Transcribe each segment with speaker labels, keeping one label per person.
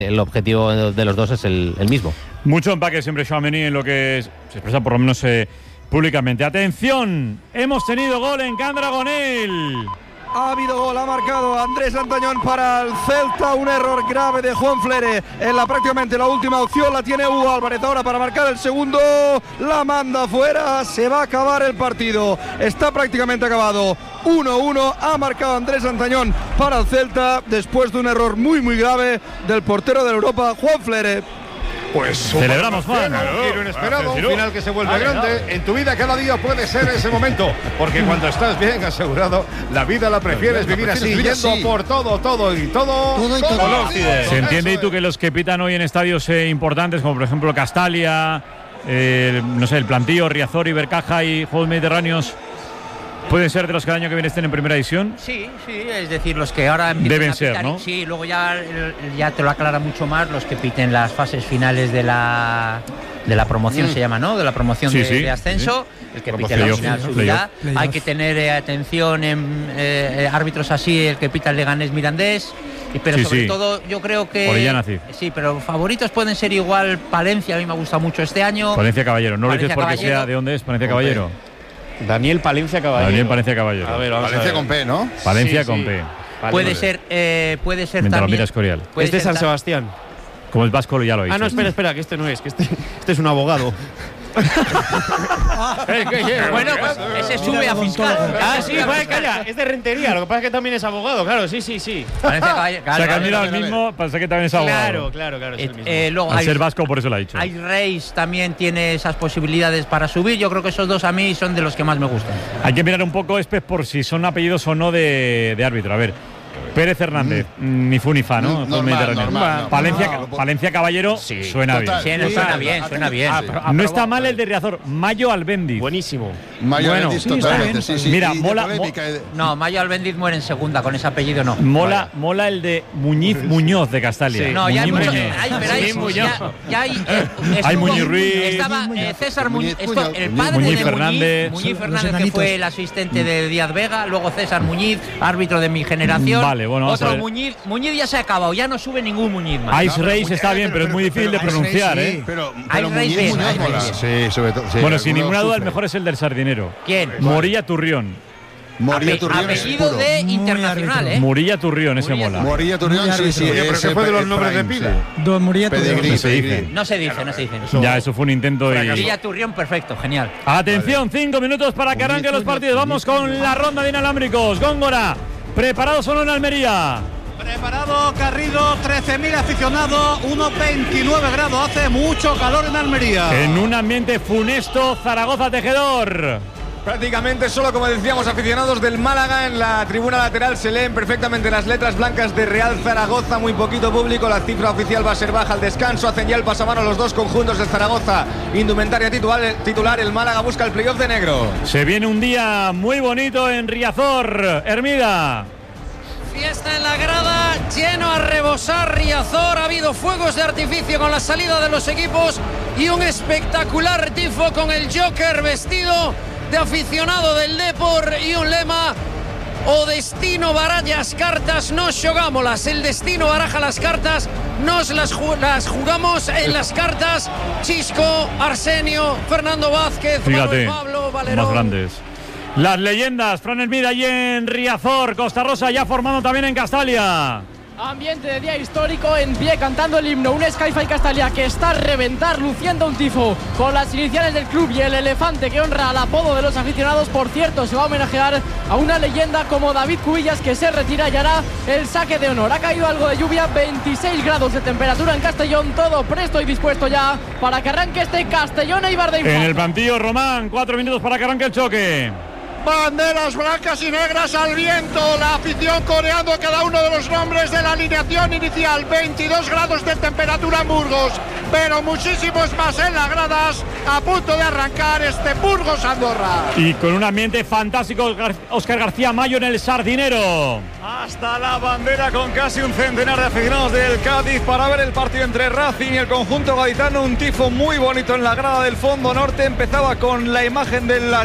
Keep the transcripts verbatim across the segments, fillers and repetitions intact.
Speaker 1: el objetivo de los dos es el, el mismo.
Speaker 2: Mucho empaque siempre Tchouaméni en lo que se expresa por lo menos eh, públicamente. ¡Atención! Hemos tenido gol en Can Dragonil.
Speaker 3: Ha habido gol, ha marcado Andrés Antañón para el Celta, un error grave de Juan Flere en la prácticamente la última opción, la tiene Hugo Álvarez ahora para marcar el segundo, la manda fuera, se va a acabar el partido, está prácticamente acabado, uno uno, ha marcado Andrés Antañón para el Celta después de un error muy muy grave del portero de Europa, Juan Flere.
Speaker 4: Pues
Speaker 2: celebramos, Juan.
Speaker 4: Un giro inesperado, un final que se vuelve grande. En tu vida cada día puede ser ese momento, porque cuando estás bien asegurado, la vida la prefieres vivir así, yendo por todo, todo y todo.
Speaker 5: Todo y todo.
Speaker 4: todo.
Speaker 2: ¿Se entiende y tú que los que pitan hoy en estadios eh, importantes, como por ejemplo Castalia, eh, no sé, el Plantío, Riazor, Ibercaja y Juegos Mediterráneos, pueden ser de los que el año que viene estén en primera división?
Speaker 6: Sí, sí, es decir, los que ahora
Speaker 2: deben
Speaker 6: a
Speaker 2: ser,
Speaker 6: pitar,
Speaker 2: ¿no?
Speaker 6: Sí, luego ya, ya te lo aclara mucho más los que piten las fases finales de la de la promoción, mm. se llama, ¿no? De la promoción
Speaker 2: sí,
Speaker 6: de,
Speaker 2: sí,
Speaker 6: de ascenso,
Speaker 2: sí.
Speaker 6: el que
Speaker 2: Promoción.
Speaker 6: pite la final
Speaker 2: Playoff.
Speaker 6: subirá.
Speaker 5: Playoff.
Speaker 6: Hay que tener eh, atención en eh, árbitros así, el que pita el Leganés Mirandés. Y, pero
Speaker 2: sí,
Speaker 6: sobre
Speaker 2: sí.
Speaker 6: todo yo creo que
Speaker 2: Orellana, sí.
Speaker 6: sí, pero favoritos pueden ser igual Palencia, a mí me gusta mucho este año.
Speaker 2: Palencia Caballero, no
Speaker 6: Palencia
Speaker 2: lo dices porque
Speaker 6: Caballero.
Speaker 2: sea de dónde es Palencia Caballero.
Speaker 7: Daniel Palencia Caballero.
Speaker 2: Daniel Palencia Caballero.
Speaker 7: A ver, vamos
Speaker 4: Valencia
Speaker 7: a ver.
Speaker 4: con P, ¿no?
Speaker 2: Palencia
Speaker 7: Sí,
Speaker 2: con
Speaker 7: sí.
Speaker 2: P.
Speaker 7: Vale,
Speaker 6: puede
Speaker 7: vale.
Speaker 6: ser eh, puede ser
Speaker 2: Mientras lo
Speaker 6: también
Speaker 2: mira Escorial.
Speaker 6: puede
Speaker 7: Es de
Speaker 6: ser
Speaker 7: San
Speaker 6: ta-
Speaker 7: Sebastián.
Speaker 2: Como el vasco ya lo ha dicho.
Speaker 7: Ah, no, espera, espera, que este no es, que este, este es un abogado. Eh, que- que-
Speaker 6: Bueno, pues ese sube a fiscal.
Speaker 7: Ah, sí, pues calla, es de Rentería, lo que pasa es que también es abogado, claro, sí, sí, sí.
Speaker 6: Palencia Caballero,
Speaker 2: O sea, que
Speaker 6: claro,
Speaker 2: han mirado
Speaker 4: vale,
Speaker 2: el
Speaker 4: vale.
Speaker 2: mismo, pensé que también es abogado.
Speaker 7: Claro, claro, claro, es
Speaker 6: Eh,
Speaker 7: el mismo.
Speaker 6: eh, luego
Speaker 2: Al
Speaker 6: hay,
Speaker 2: ser vasco, por eso lo ha dicho.
Speaker 6: hay Reis también tiene esas posibilidades para subir. Yo creo que esos dos a mí son de los que más me gustan.
Speaker 2: Hay que mirar un poco, Espes, por si son apellidos o no de, de árbitro. A ver, Pérez Hernández, mm. ni fu ni fa, ¿no?
Speaker 4: Mm,
Speaker 2: Juegos
Speaker 4: normal,
Speaker 2: Mediterráneos.
Speaker 4: normal, no.
Speaker 2: Palencia,
Speaker 4: No, no.
Speaker 2: Palencia Caballero
Speaker 7: Sí.
Speaker 2: suena
Speaker 4: Total.
Speaker 2: bien.
Speaker 6: Sí,
Speaker 4: Sí,
Speaker 6: suena
Speaker 4: sí,
Speaker 6: bien,
Speaker 4: sí.
Speaker 6: suena bien.
Speaker 4: Sí.
Speaker 2: No está mal el de Riazor, Mayo Albendiz.
Speaker 7: Buenísimo.
Speaker 4: Mayo
Speaker 2: Bueno,
Speaker 4: Albendiz,
Speaker 2: sí,
Speaker 4: totalmente,
Speaker 5: está
Speaker 4: sí, sí.
Speaker 2: Mira,
Speaker 4: Y de
Speaker 2: mola-
Speaker 4: polémica, eh,
Speaker 6: No, Mayo Albendiz muere en segunda, con ese apellido no.
Speaker 2: Mola, mola el de Muñiz Muñoz de Castalia.
Speaker 7: Sí.
Speaker 6: No, ya hay
Speaker 2: Muñiz
Speaker 6: muchos.
Speaker 2: Muñoz.
Speaker 6: Hay, pero hay,
Speaker 7: Sí, Muñoz.
Speaker 6: ya, ya hay, eh,
Speaker 2: Hay
Speaker 6: estuvo-
Speaker 2: Muñiz Ruiz.
Speaker 6: Estaba eh, César Muñiz,
Speaker 4: Muñiz,
Speaker 6: esto,
Speaker 4: Muñiz,
Speaker 6: el padre
Speaker 2: Muñiz
Speaker 6: de
Speaker 2: Fernández.
Speaker 6: Muñiz, Muñiz
Speaker 5: Los
Speaker 6: Fernández, que
Speaker 5: enanitos.
Speaker 6: fue el asistente de Díaz Vega, luego César Muñiz, árbitro de mi generación.
Speaker 2: Vale, bueno, vamos
Speaker 6: Otro
Speaker 2: a ver.
Speaker 6: Muñiz, Muñiz ya se ha acabado, ya no sube ningún Muñiz más.
Speaker 2: Ice
Speaker 4: No, pero
Speaker 2: Race
Speaker 4: Muñiz-
Speaker 2: está bien, pero es muy difícil de
Speaker 5: pero Ice
Speaker 2: pronunciar,
Speaker 5: Race,
Speaker 2: ¿eh?
Speaker 5: sí.
Speaker 4: Pero,
Speaker 6: Hay
Speaker 4: pero
Speaker 6: Reis
Speaker 4: Muñiz
Speaker 6: bien,
Speaker 4: Muñoz
Speaker 6: hay
Speaker 4: mola.
Speaker 6: Reis
Speaker 4: Sí, sobre todo. sí,
Speaker 2: Bueno, sin
Speaker 4: algunos
Speaker 2: ninguna duda, el
Speaker 4: sufren.
Speaker 2: mejor es el del Sardinero.
Speaker 6: ¿Quién?
Speaker 2: Morilla Turrión.
Speaker 4: Morilla
Speaker 6: Ape-
Speaker 4: Turrión es
Speaker 6: apellido
Speaker 4: puro.
Speaker 6: de
Speaker 5: Muy
Speaker 6: internacional,
Speaker 5: árbitro.
Speaker 6: ¿eh?
Speaker 2: Murilla Turrión, ese
Speaker 6: Murilla
Speaker 2: mola.
Speaker 4: Morilla Turrión,
Speaker 5: Muy
Speaker 4: sí, sí.
Speaker 5: árbitro.
Speaker 7: Oye, pero
Speaker 4: ese
Speaker 7: que fue de los
Speaker 4: Pe-
Speaker 7: nombres de
Speaker 4: Prime,
Speaker 7: pila.
Speaker 4: sí.
Speaker 5: Don Murillo
Speaker 4: Pedigrí,
Speaker 2: No se dice.
Speaker 4: pedigrí.
Speaker 6: No se dice, no se dice.
Speaker 2: Ya, eso fue un intento y...
Speaker 6: Villa Turrión, perfecto, genial.
Speaker 2: Atención, cinco minutos para que arranquen los partidos. Vamos con la ronda de inalámbricos. Góngora, ¿preparados o no en Almería?
Speaker 8: Preparado Carrido, trece mil aficionados, uno coma veintinueve grados, hace mucho calor en Almería.
Speaker 2: En un ambiente funesto, Zaragoza Tejedor.
Speaker 9: Prácticamente solo, como decíamos, aficionados del Málaga. En la tribuna lateral se leen perfectamente las letras blancas de Real Zaragoza, muy poquito público, la cifra oficial va a ser baja al descanso, hacen ya el pasamano los dos conjuntos de Zaragoza, indumentaria titular, titular el Málaga busca el playoff de negro.
Speaker 2: Se viene un día muy bonito en Riazor, Hermida.
Speaker 10: Fiesta en la grada, lleno a rebosar Riazor, ha habido fuegos de artificio con la salida de los equipos y un espectacular tifo con el Joker vestido de aficionado del Depor y un lema: o destino baralla las cartas, nos xogámolas. El destino baraja las cartas, nos las, ju las jugamos en las cartas. Chisco, Arsenio, Fernando Vázquez,
Speaker 2: Fíjate,
Speaker 10: Manuel Pablo, Valerón.
Speaker 2: más grandes. Las leyendas, Fran Hermida allí en Riazor, Costa Rosa ya formando también en Castalia.
Speaker 11: Ambiente de día histórico, en pie cantando el himno, un Skyfy Castalia que está a reventar, luciendo un tifo con las iniciales del club y el elefante que honra al apodo de los aficionados. Por cierto, se va a homenajear a una leyenda como David Cubillas, que se retira y hará el saque de honor. Ha caído algo de lluvia, veintiséis grados de temperatura en Castellón, todo presto y dispuesto ya para que arranque este Castellón Eibar de Infante.
Speaker 2: En el Plantío, Román, cuatro minutos para que arranque el choque.
Speaker 3: Banderas blancas y negras al viento, la afición coreando cada uno de los nombres de la alineación inicial. Veintidós grados de temperatura en Burgos, pero muchísimos más en las gradas, a punto de arrancar este Burgos-Andorra.
Speaker 2: Y con un ambiente fantástico, Óscar García Mayo en el Sardinero.
Speaker 9: Hasta la bandera con casi un centenar de aficionados del Cádiz para ver el partido entre Racing y el conjunto gaditano. Un tifo muy bonito en la grada del fondo norte. Empezaba con la imagen de las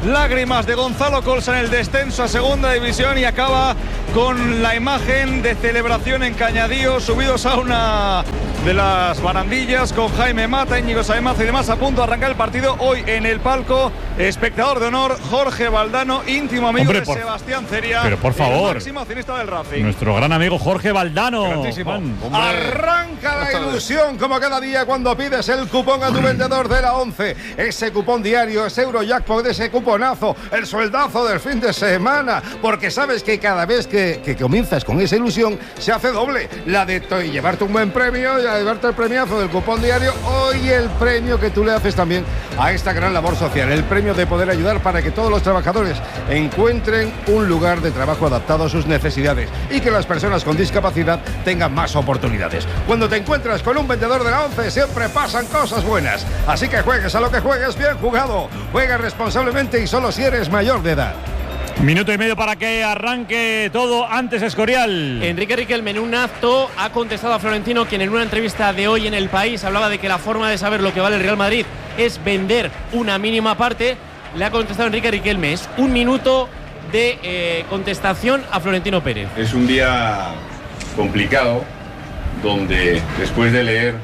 Speaker 3: lágrimas de Gonzalo Colsa en el descenso a segunda división y acaba con la imagen de celebración en Cañadío, subidos a una de las barandillas con Jaime Mata, Íñigo Saemazo y demás, a punto de arrancar el partido. Hoy en el palco, espectador de honor, Jorge Valdano, íntimo amigo
Speaker 2: Hombre,
Speaker 3: de
Speaker 2: por,
Speaker 3: Sebastián Ceria,
Speaker 2: pero por favor,
Speaker 3: el máximo accionista del Racing.
Speaker 2: Nuestro gran amigo Jorge Valdano.
Speaker 4: Arranca la ilusión como cada día cuando pides el cupón a tu vendedor de la once. Ese cupón diario, ese Eurojackpot, ese cuponazo, el sueldazo del fin de semana. Porque sabes que cada vez que, que comienzas con esa ilusión se hace doble. La de to- llevarte un buen premio y a llevarte el premiazo del cupón diario. Hoy el premio que tú le haces también a esta gran labor social. El premio de poder ayudar para que todos los trabajadores encuentren un lugar de trabajo adaptado a sus necesidades y que las personas con discapacidad tengan más oportunidades. Cuando te encuentras con un vendedor de la once siempre pasan cosas buenas. Así que juegues a lo que juegues, bien jugado. Juega responsablemente y solo si eres mayor de edad.
Speaker 2: Minuto y medio para que arranque todo. Antes Escorial.
Speaker 7: Enrique Riquelme en un acto ha contestado a Florentino, quien en una entrevista de hoy en El País hablaba de que la forma de saber lo que vale el Real Madrid es vender una mínima parte. Le ha contestado Enrique Riquelme. Es un minuto de eh, contestación a Florentino Pérez.
Speaker 5: Es un día complicado donde, después de leer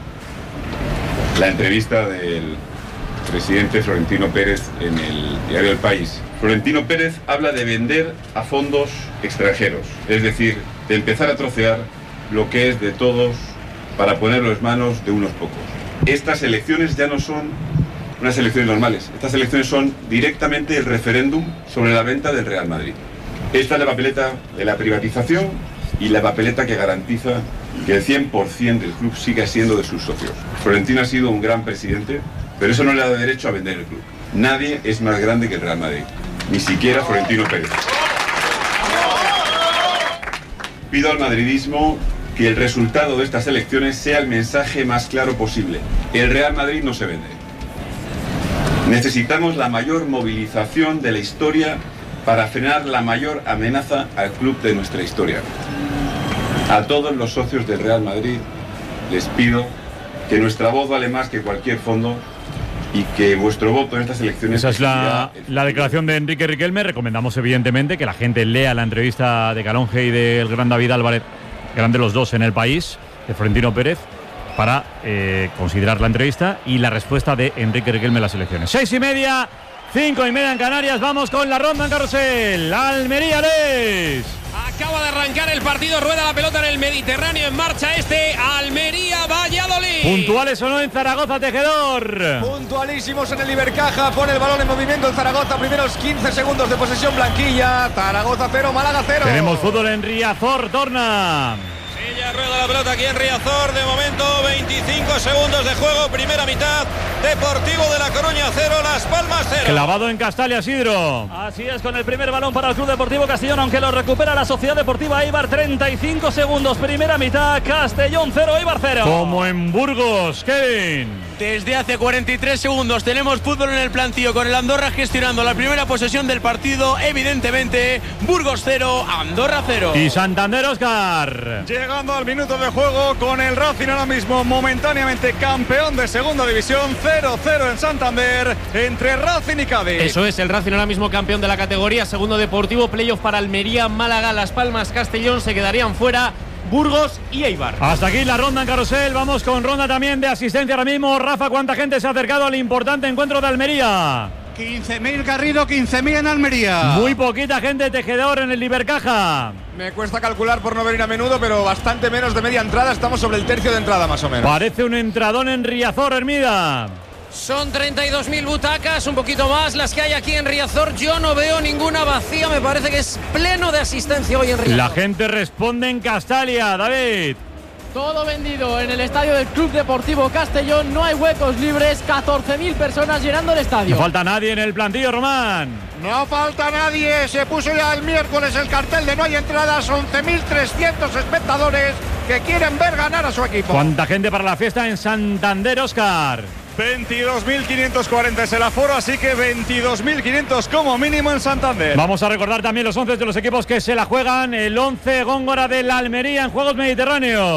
Speaker 5: la entrevista del presidente Florentino Pérez en el diario El País, Florentino Pérez habla de vender a fondos extranjeros, es decir, de empezar a trocear lo que es de todos para ponerlo en manos de unos pocos. Estas elecciones ya no son unas elecciones normales, estas elecciones son directamente el referéndum sobre la venta del Real Madrid. Esta es la papeleta de la privatización y la papeleta que garantiza que el cien por ciento del club siga siendo de sus socios. Florentino ha sido un gran presidente, pero eso no le da derecho a vender el club. Nadie es más grande que el Real Madrid, ni siquiera Florentino Pérez. Pido al madridismo que el resultado de estas elecciones sea el mensaje más claro posible. El Real Madrid no se vende. Necesitamos la mayor movilización de la historia para frenar la mayor amenaza al club de nuestra historia. A todos los socios del Real Madrid les pido que nuestra voz vale más que cualquier fondo y que vuestro voto en estas elecciones...
Speaker 2: Esa es la, la declaración de Enrique Riquelme. Recomendamos evidentemente que la gente lea la entrevista de Calonge y del gran David Álvarez, grande los dos en El País, de Florentino Pérez, para eh, considerar la entrevista y la respuesta de Enrique Riquelme a las elecciones. Seis y media, cinco y media en Canarias. Vamos con la ronda en carrusel. Almería Les.
Speaker 10: Acaba de arrancar el partido, rueda la pelota en el Mediterráneo, en marcha este Almería-Valladolid.
Speaker 2: ¿Puntuales o no en Zaragoza, Tejedor?
Speaker 9: Puntualísimos en el Ibercaja, pone el balón en movimiento en Zaragoza, primeros quince segundos de posesión blanquilla, Zaragoza cero, Málaga cero.
Speaker 2: Tenemos fútbol en Riazor, Torna.
Speaker 10: Sí, ya rueda la pelota aquí en Riazor, de momento veinticinco segundos de juego, primera mitad, Deportivo de La Coruña cero, Las Palmas cero.
Speaker 2: Clavado en Castalia, Sidro.
Speaker 11: Así es, con el primer balón para el Club Deportivo Castellón, aunque lo recupera la Sociedad Deportiva Eibar, treinta y cinco segundos, primera mitad, Castellón cero, Eibar cero.
Speaker 2: Como en Burgos, Kevin.
Speaker 12: Desde hace cuarenta y tres segundos tenemos fútbol en el plantío, con el Andorra gestionando la primera posesión del partido, evidentemente, Burgos cero, Andorra cero.
Speaker 2: Y Santander, Óscar.
Speaker 3: Llegando al minuto de juego con el Racing ahora mismo momentáneamente campeón de segunda división, cero cero en Santander entre Racing y Cádiz.
Speaker 7: Eso es, el Racing ahora mismo campeón de la categoría, segundo Deportivo, playoff para Almería, Málaga, Las Palmas, Castellón, se quedarían fuera Burgos y Eibar.
Speaker 2: Hasta aquí la ronda en carrusel, vamos con ronda también de asistencia ahora mismo. Rafa, ¿cuánta gente se ha acercado al importante encuentro de Almería?
Speaker 8: quince mil Garrido, quince mil en Almería.
Speaker 2: Muy poquita gente, Tejedor, en el Ibercaja.
Speaker 9: Me cuesta calcular por no venir a menudo, pero bastante menos de media entrada, estamos sobre el tercio de entrada más o menos.
Speaker 2: Parece un entradón en Riazor, Hermida.
Speaker 10: Son treinta y dos mil butacas, un poquito más las que hay aquí en Riazor. Yo no veo ninguna vacía, me parece que es pleno de asistencia hoy en Riazor.
Speaker 2: La gente responde en Castalia, David.
Speaker 11: Todo vendido en el estadio del Club Deportivo Castellón, no hay huecos libres, catorce mil personas llenando el estadio.
Speaker 2: No falta nadie en el plantillo, Román.
Speaker 8: No falta nadie, se puso ya el miércoles el cartel de no hay entradas, once mil trescientos espectadores que quieren ver ganar a su equipo.
Speaker 2: ¿Cuánta gente para la fiesta en Santander, Óscar?
Speaker 3: veintidós mil quinientos cuarenta es el aforo, así que veintidós mil quinientos como mínimo en Santander.
Speaker 2: Vamos a recordar también los once de los equipos que se la juegan. El once Góngora de la Almería en Juegos Mediterráneos.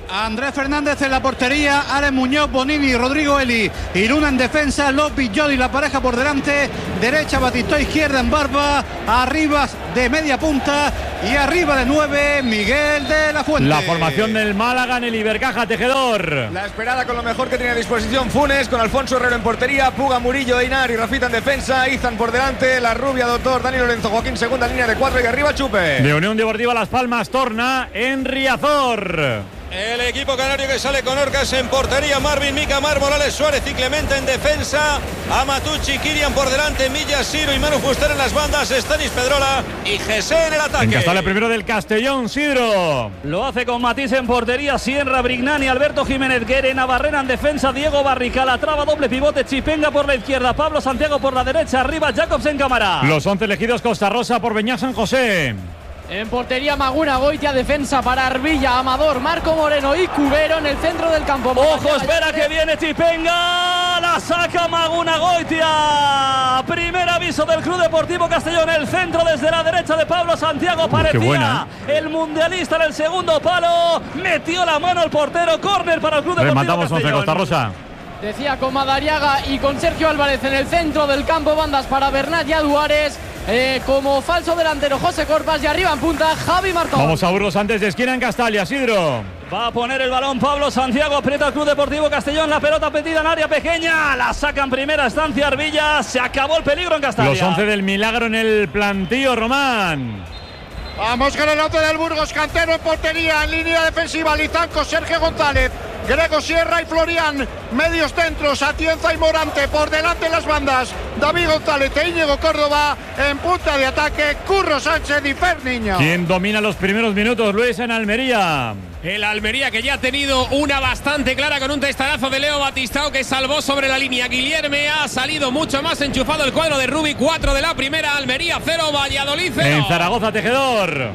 Speaker 8: Andrés Fernández en la portería, Alex Muñoz, Bonini, Rodrigo Eli y Luna en defensa, López, Jody, la pareja por delante, derecha Batistó, izquierda en Barba, arriba de media punta y arriba de nueve Miguel de la Fuente.
Speaker 2: La formación del Málaga en el Ibercaja, Tejedor.
Speaker 9: La esperada con lo mejor que tenía a disposición Funes, con Alfonso Herrero en portería, Puga, Murillo, Einar y Rafita en defensa, Izan por delante, la rubia, Doctor, Dani Lorenzo, Joaquín segunda línea de cuatro y arriba Chupe.
Speaker 2: De Unión Deportiva Las Palmas, Torna en Riazor.
Speaker 13: El equipo canario que sale con Orcas en portería, Marvin, Mica, Mar, Morales, Suárez y Clemente en defensa, Amatucci, Kirian por delante, Millas, Siro y Manu Fuster en las bandas, Stanis Pedrola y Jesse en el ataque.
Speaker 2: En Castalia primero del Castellón, Sidro.
Speaker 14: Lo hace con Matís en portería, Sierra, Brignani, Alberto Jiménez, Guere, Navarrena en defensa, Diego Barrica, la traba, doble pivote, Chipenga por la izquierda, Pablo Santiago por la derecha, arriba Jacobs en cámara.
Speaker 2: Los once elegidos, Costa Rosa por Beñat San José.
Speaker 11: En portería Maguna, Goitia, defensa para Arbilla, Amador, Marco Moreno y Cubero en el centro del campo.
Speaker 14: Ojo, espera que viene Chipenga, la saca Maguna, Goitia. Primer aviso del Club Deportivo Castellón, el centro desde la derecha de Pablo Santiago, parecía
Speaker 2: Qué buena, ¿eh?
Speaker 14: el mundialista en el segundo palo, metió la mano el portero, córner para el Club Deportivo
Speaker 2: Rematamos
Speaker 14: Castellón.
Speaker 2: once, Costa Rosa.
Speaker 11: Decía con Madariaga y con Sergio Álvarez en el centro del campo, bandas para Bernat y Aduares. Eh, como falso delantero José Corpas y arriba en punta Javi Martón.
Speaker 2: Vamos a Burgos antes de esquina en Castalia, Sidro.
Speaker 14: Va a poner el balón Pablo Santiago, aprieta el Club Deportivo Castellón, la pelota metida en área pequeña, la saca en primera instancia Arbilla, se acabó el peligro en Castalia.
Speaker 2: Los once del Milagro en el plantío, Román.
Speaker 8: Vamos con el once del Burgos, Cantero en portería, en línea defensiva, Lizanco, Sergio González, Grego Sierra y Florian, medios centros, Atienza y Morante, por delante en las bandas, David González e Íñigo Córdoba, en punta de ataque, Curro Sánchez y Fer Niño.
Speaker 2: ¿Quién domina los primeros minutos? Luis en Almería.
Speaker 7: El Almería que ya ha tenido una bastante clara con un testarazo de Leo Batistao que salvó sobre la línea. Guillerme ha salido mucho más enchufado el cuadro de Rubi, cuatro de la primera, Almería cero, Valladolid cero.
Speaker 2: En Zaragoza, Tejedor.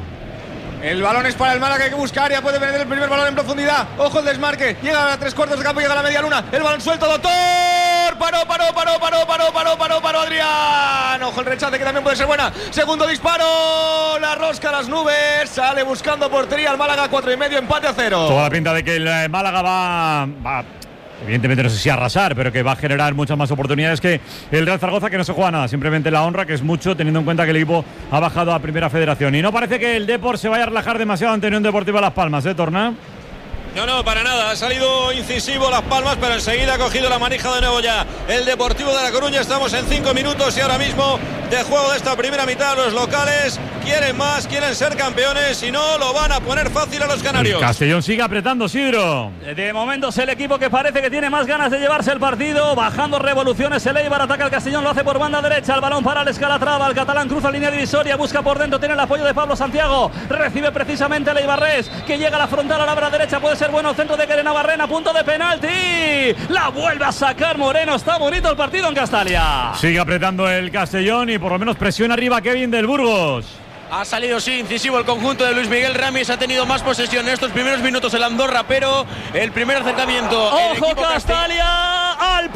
Speaker 9: El balón es para el Málaga, que busca área, puede venir el primer balón en profundidad. Ojo el desmarque, llega a tres cuartos de campo, llega a la media luna. El balón suelto, Doctor. Paró, paró, paró, paró, paró, paró, paró, paró, Adrián. Ojo el rechace, que también puede ser buena. Segundo disparo, la rosca a las nubes. Sale buscando portería al Málaga, cuatro y medio, empate a cero.
Speaker 2: Toda la pinta de que el Málaga va, va evidentemente no sé si arrasar, pero que va a generar muchas más oportunidades que el Real Zaragoza, que no se juega nada, simplemente la honra, que es mucho teniendo en cuenta que el equipo ha bajado a Primera Federación. Y no parece que el Depor se vaya a relajar demasiado ante Unión Deportiva Las Palmas, ¿eh, Torna?
Speaker 13: No, no, para nada. Ha salido incisivo Las Palmas, pero enseguida ha cogido la manija de nuevo ya el Deportivo de La Coruña. Estamos en cinco minutos y ahora mismo de juego de esta primera mitad. Los locales quieren más, quieren ser campeones y no lo van a poner fácil a los canarios.
Speaker 2: El Castellón sigue apretando, Sidro.
Speaker 14: De momento es el equipo que parece que tiene más ganas de llevarse el partido, bajando revoluciones. El Eibar ataca al Castellón, lo hace por banda derecha. El balón para el Escalatrava, el catalán cruza línea divisoria, busca por dentro, tiene el apoyo de Pablo Santiago. Recibe precisamente el Eibarrés, que llega a la frontal a la bara derecha. Puede ser bueno el centro de Keren Navarrena, punto de penalti. La vuelve a sacar Moreno. Está bonito el partido en Castalia.
Speaker 2: Sigue apretando el Castellón y por lo menos presiona arriba Kevin del Burgos.
Speaker 12: Ha salido, sí, incisivo el conjunto de Luis Miguel Ramis. Ha tenido más posesión en estos primeros minutos el Andorra, pero el primer acercamiento.
Speaker 14: ¡Ojo, Castalia! ¡Al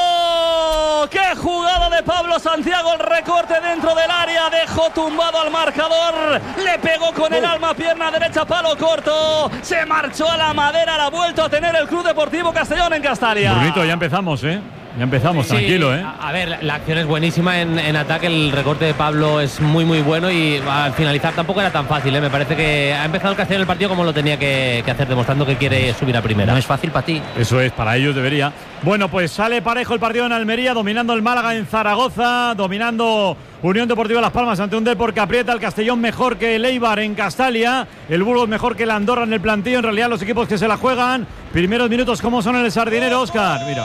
Speaker 14: palo! ¡Qué jugada de Pablo Santiago! El recorte dentro del área. Dejó tumbado al marcador. Le pegó con el alma, pierna derecha, palo corto. Se marchó a la madera. La ha vuelto a tener el Club Deportivo Castellón en Castalia.
Speaker 2: Bonito, ya empezamos, ¿eh? Ya empezamos,
Speaker 1: sí,
Speaker 2: tranquilo, ¿eh?
Speaker 1: A ver, la acción es buenísima en, en ataque, el recorte de Pablo es muy, muy bueno y al finalizar tampoco era tan fácil, ¿eh? Me parece que ha empezado el Castellón el partido como lo tenía que, que hacer, demostrando que quiere subir a primera.
Speaker 6: No es fácil para ti.
Speaker 2: Eso es, para ellos debería. Bueno, pues sale parejo el partido en Almería, dominando el Málaga en Zaragoza, dominando Unión Deportiva Las Palmas ante un Depor que aprieta. El Castellón mejor que el Eibar en Castalia, el Burgos mejor que el Andorra en el plantillo. En realidad los equipos que se la juegan. Primeros minutos, ¿cómo son en el Sardinero, Óscar? Mira.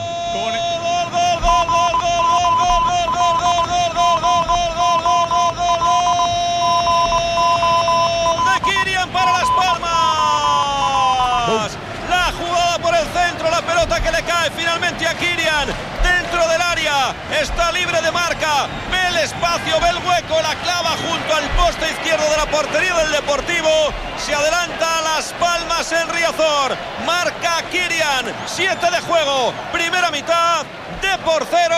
Speaker 13: Que le cae finalmente a Kirian dentro del área, está libre de marca, ve el espacio, ve el hueco, la clava junto al poste izquierdo de la portería del Deportivo. Se adelanta a Las Palmas en Riazor, marca Kirian, siete de juego. Primera mitad, de por cero,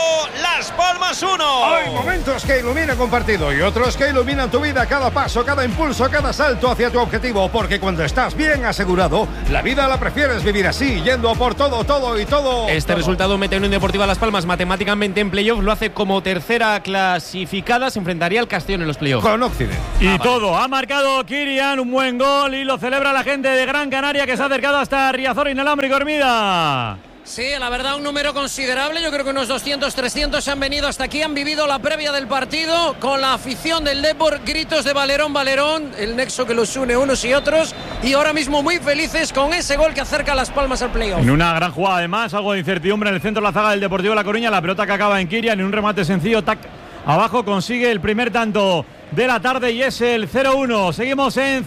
Speaker 13: Las Palmas uno.
Speaker 4: Hay momentos que iluminan un partido y otros que iluminan tu vida, cada paso, cada impulso, cada salto hacia tu objetivo. Porque cuando estás bien asegurado, la vida la prefieres vivir así, yendo a por todo, todo y todo.
Speaker 7: Este
Speaker 4: todo.
Speaker 7: resultado mete a Unión Deportiva Las Palmas matemáticamente en playoff, lo hace como tercera clasificada, se enfrentaría al Castellón en los playoffs.
Speaker 4: Con Occidente.
Speaker 2: Y
Speaker 7: Ah,
Speaker 2: todo, vale. Ha marcado Kirian, un buen gol y lo celebra la gente de Gran Canaria que se ha acercado hasta Riazor Inalámbrico Hermida.
Speaker 10: Sí, la verdad, un número considerable. Yo creo que unos doscientos, trescientos han venido hasta aquí, han vivido la previa del partido con la afición del Depor, gritos de Valerón, Valerón, el nexo que los une unos y otros, y ahora mismo muy felices con ese gol que acerca a Las Palmas al playoff.
Speaker 2: En una gran jugada, además, algo de incertidumbre en el centro de la zaga del Deportivo La Coruña. La pelota que acaba en Kirian, en un remate sencillo, tac, abajo consigue el primer tanto de la tarde y es el cero uno. Seguimos en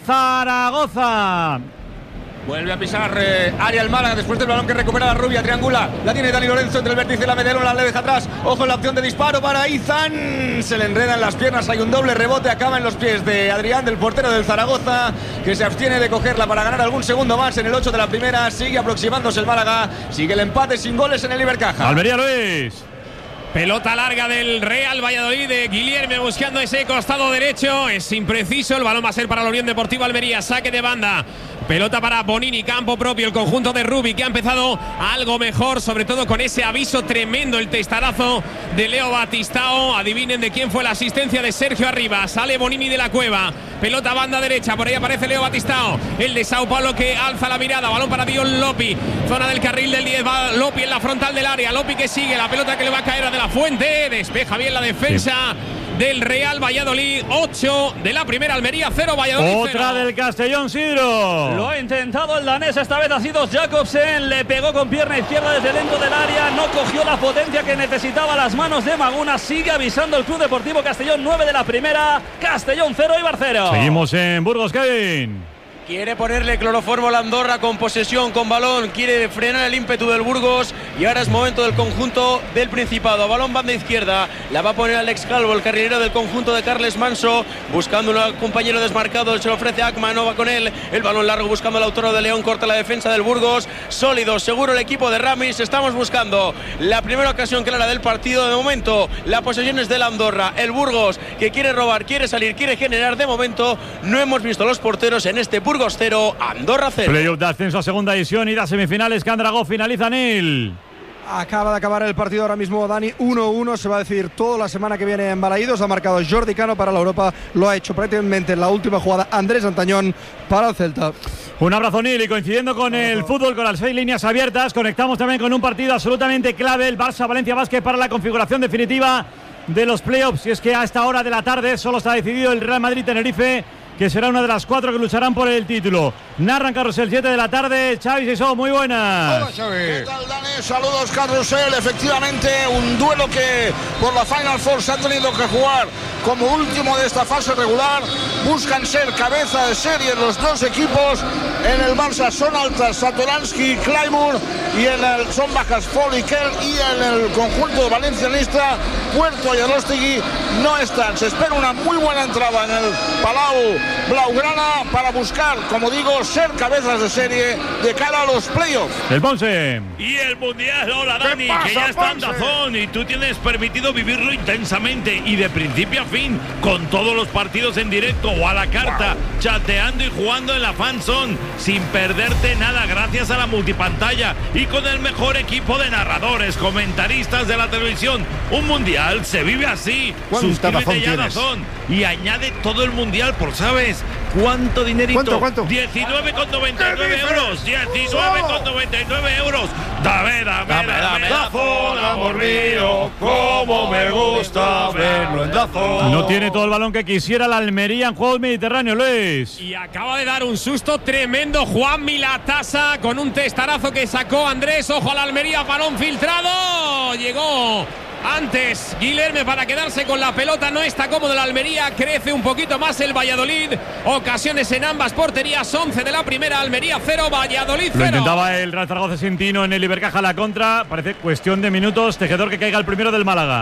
Speaker 2: Zaragoza.
Speaker 9: Vuelve a pisar eh, área el Málaga después del balón que recupera la Rubia, triangula, la tiene Dani Lorenzo entre el vértice y la media luna, la deja atrás, ojo en la opción de disparo para Izan, se le enreda en las piernas, hay un doble rebote, acaba en los pies de Adrián, del portero del Zaragoza, que se abstiene de cogerla para ganar algún segundo más en el ocho de la primera, sigue aproximándose el Málaga, sigue el empate sin goles en el Ibercaja.
Speaker 2: Almería, Luis.
Speaker 15: Pelota larga del Real Valladolid de Guillermo buscando ese costado derecho. Es impreciso. El balón va a ser para la Unión Deportiva Almería. Saque de banda. Pelota para Bonini, campo propio, el conjunto de Rubi, que ha empezado algo mejor, sobre todo con ese aviso tremendo, el testarazo de Leo Batistao. Adivinen de quién fue la asistencia de Sergio Arribas. Sale Bonini de la cueva. Pelota banda derecha, por ahí aparece Leo Batistao. El de Sao Paulo que alza la mirada. Balón para Dion Lopi. Zona del carril del diez. Va Lopi en la frontal del área. Lopi que sigue. La pelota que le va a caer a De la Fuente. Despeja bien la defensa. Sí. Del Real Valladolid, ocho de la primera, Almería cero, Valladolid cero.
Speaker 2: Otra del Castellón, Sidro.
Speaker 14: Lo ha intentado el danés, esta vez ha sido Jacobsen, le pegó con pierna izquierda desde dentro del área, no cogió la potencia que necesitaba las manos de Maguna, sigue avisando el Club Deportivo Castellón, nueve de la primera, Castellón cero, Eibar cero.
Speaker 2: Seguimos en Burgos, Kevin.
Speaker 12: Quiere ponerle cloroformo a la Andorra con posesión, con balón. Quiere frenar el ímpetu del Burgos. Y ahora es momento del conjunto del Principado. Balón banda izquierda. La va a poner Alex Calvo, el carrilero del conjunto de Carles Manso. Buscando un compañero desmarcado. Se lo ofrece Akman. No va con él. El balón largo buscando el autor de León. Corta la defensa del Burgos. Sólido, seguro el equipo de Ramis. Estamos buscando la primera ocasión clara del partido. De momento, la posesión es de la Andorra. El Burgos que quiere robar, quiere salir, quiere generar. De momento, no hemos visto los porteros en este Burgos. Burgos cero, Andorra cero.
Speaker 2: Playoff de ascenso a segunda división y las semifinales. Candragó finaliza Nil.
Speaker 3: Acaba de acabar el partido ahora mismo, Dani, uno uno. Se va a decidir toda la semana que viene en Balaídos. Ha marcado Jordi Cano para la Europa. Lo ha hecho prácticamente en la última jugada Andrés Antañón para el Celta.
Speaker 2: Un abrazo, Nil. Y coincidiendo con el fútbol, con las seis líneas abiertas, conectamos también con un partido absolutamente clave. El Barça-Valencia Basket para la configuración definitiva de los playoffs. Y es que a esta hora de la tarde solo está decidido el Real Madrid-Tenerife, que será una de las cuatro que lucharán por el título. Narran Carrusel, siete de la tarde. Xavi Sisó, muy buenas.
Speaker 8: Hola, Xavi. ¿Qué tal, Dani? Saludos, Carrusel. Efectivamente, un duelo que por la Final Four se ha tenido que jugar como último de esta fase regular. Buscan ser cabeza de serie los dos equipos. En el Barça son altas Satoransky y Claymore, y en el son bajas Fall y Kerr, y en el conjunto valencianista Puerto y Arostegui no están. Se espera una muy buena entrada en el Palau Blaugrana para buscar, como digo, ser cabezas de serie de cara a los playoffs.
Speaker 2: El Ponce.
Speaker 16: Y el Mundial, hola Dani, pasa, que ya está en Dazón y tú tienes permitido vivirlo intensamente y de principio a fin, con todos los partidos en directo o a la carta, wow, chateando y jugando en la Fan Zone, sin perderte nada gracias a la multipantalla y con el mejor equipo de narradores, comentaristas de la televisión. Un Mundial se vive así. Suscríbete ya a Dazón y añade todo el Mundial por, ¿sabes cuánto dinerito?
Speaker 4: ¿Cuánto, cuánto?
Speaker 16: diecinueve con noventa y nueve euros. diecinueve con noventa y nueve euros. Dame, dame, dame, dame, Dazón, amor mío, cómo me gusta verlo en Dazón.
Speaker 2: No tiene todo el balón que quisiera la Almería en juego mediterráneo, Luis.
Speaker 15: Y acaba de dar un susto tremendo Juan Milatasa con un testarazo que sacó Andrés. Ojo a la Almería, balón filtrado. Llegó antes Guilherme para quedarse con la pelota. No está cómodo la Almería. Crece un poquito más el Valladolid. Ocasiones en ambas porterías. once de la primera. Almería cero, Valladolid cero.
Speaker 2: Lo intentaba el Real Zaragoza Sintino en el Ibercaja la contra. Parece cuestión de minutos. Tejedor que caiga el primero del Málaga.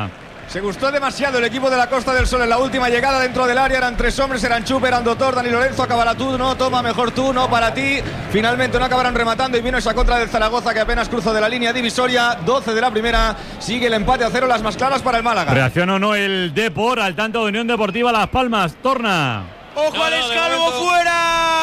Speaker 9: Se gustó demasiado el equipo de la Costa del Sol en la última llegada dentro del área. Eran tres hombres, eran Chup, eran Doctor, Dani Lorenzo. Acabará tú, no, toma mejor tú, no para ti. Finalmente no acabaron rematando y vino esa contra del Zaragoza que apenas cruzó de la línea divisoria. doce de la primera, sigue el empate a cero, las más claras para el Málaga.
Speaker 2: Reacciona o no el Depor al tanto de Unión Deportiva Las Palmas. Torna.
Speaker 12: ¡Ojo
Speaker 15: No,
Speaker 12: al
Speaker 15: no, de
Speaker 12: Escalvo
Speaker 15: momento.
Speaker 12: fuera!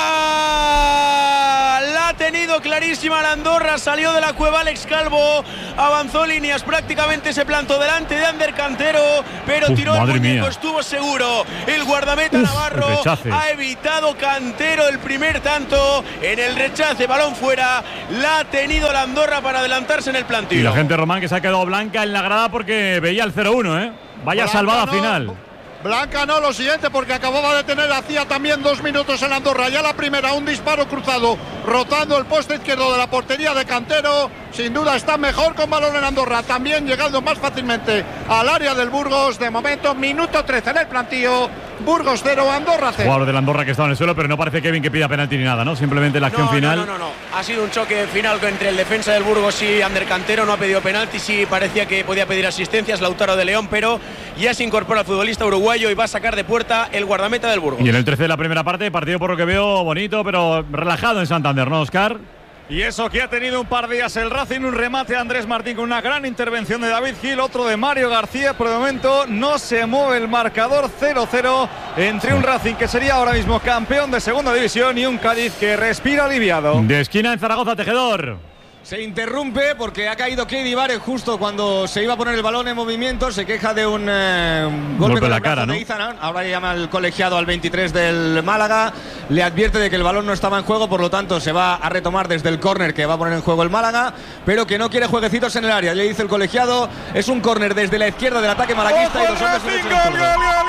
Speaker 12: La ha tenido clarísima la Andorra. Salió de la cueva Alex Calvo. Avanzó líneas, prácticamente se plantó delante de Ander Cantero. Pero
Speaker 2: Uf,
Speaker 12: tiró el
Speaker 2: madre
Speaker 12: muñeco,
Speaker 2: mía.
Speaker 12: estuvo seguro. El guardameta
Speaker 2: Uf,
Speaker 12: Navarro
Speaker 2: el rechace.
Speaker 12: ha evitado Cantero el primer tanto. En el rechace, balón fuera. La ha tenido la Andorra para adelantarse en el plantío.
Speaker 2: Y la gente Román que se ha quedado blanca en la grada porque veía el cero uno, ¿eh? Vaya
Speaker 8: Blanca
Speaker 2: salvada
Speaker 8: no.
Speaker 2: final.
Speaker 8: Blanca no, lo siguiente, porque acababa de tener hacía también dos minutos en Andorra. Ya la primera, un disparo cruzado, rotando el poste izquierdo de la portería de Cantero. Sin duda está mejor con balón en Andorra, también llegando más fácilmente al área del Burgos. De momento, minuto trece en el plantío. Burgos cero, Andorra cero.
Speaker 2: Jugador del Andorra que estaba en el suelo, pero no parece Kevin que pida penalti ni nada, ¿no? Simplemente la acción
Speaker 12: No,
Speaker 2: final.
Speaker 12: No, no, no, no. Ha sido un choque final entre el defensa del Burgos y Ander Cantero. No ha pedido penalti, sí parecía que podía pedir asistencias Lautaro de León, pero ya se incorpora el futbolista uruguayo y va a sacar de puerta el guardameta del Burgos.
Speaker 2: Y en el trece de la primera parte, partido por lo que veo bonito, pero relajado en Santander, ¿no, Oscar?
Speaker 17: Y eso que ha tenido un par de días el Racing, un remate a Andrés Martín con una gran intervención de David Gil, otro de Mario García. Por el momento no se mueve el marcador, cero cero entre un Racing que sería ahora mismo campeón de segunda división y un Cádiz que respira aliviado.
Speaker 2: De esquina en Zaragoza, Tejedor.
Speaker 9: Se interrumpe porque ha caído Keidi Várez justo cuando se iba a poner el balón en movimiento. Se queja de un eh, golpe,
Speaker 2: Golpe
Speaker 9: con
Speaker 2: en la
Speaker 9: el brazo
Speaker 2: cara, ¿no?
Speaker 9: de Izan. Ahora llama al colegiado al veintitrés del Málaga. Le advierte de que el balón no estaba en juego, por lo tanto se va a retomar desde el córner que va a poner en juego el Málaga, pero que no quiere jueguecitos en el área. Le dice el colegiado, es un córner desde la izquierda del ataque malaguista. Y dos hombres en el centro.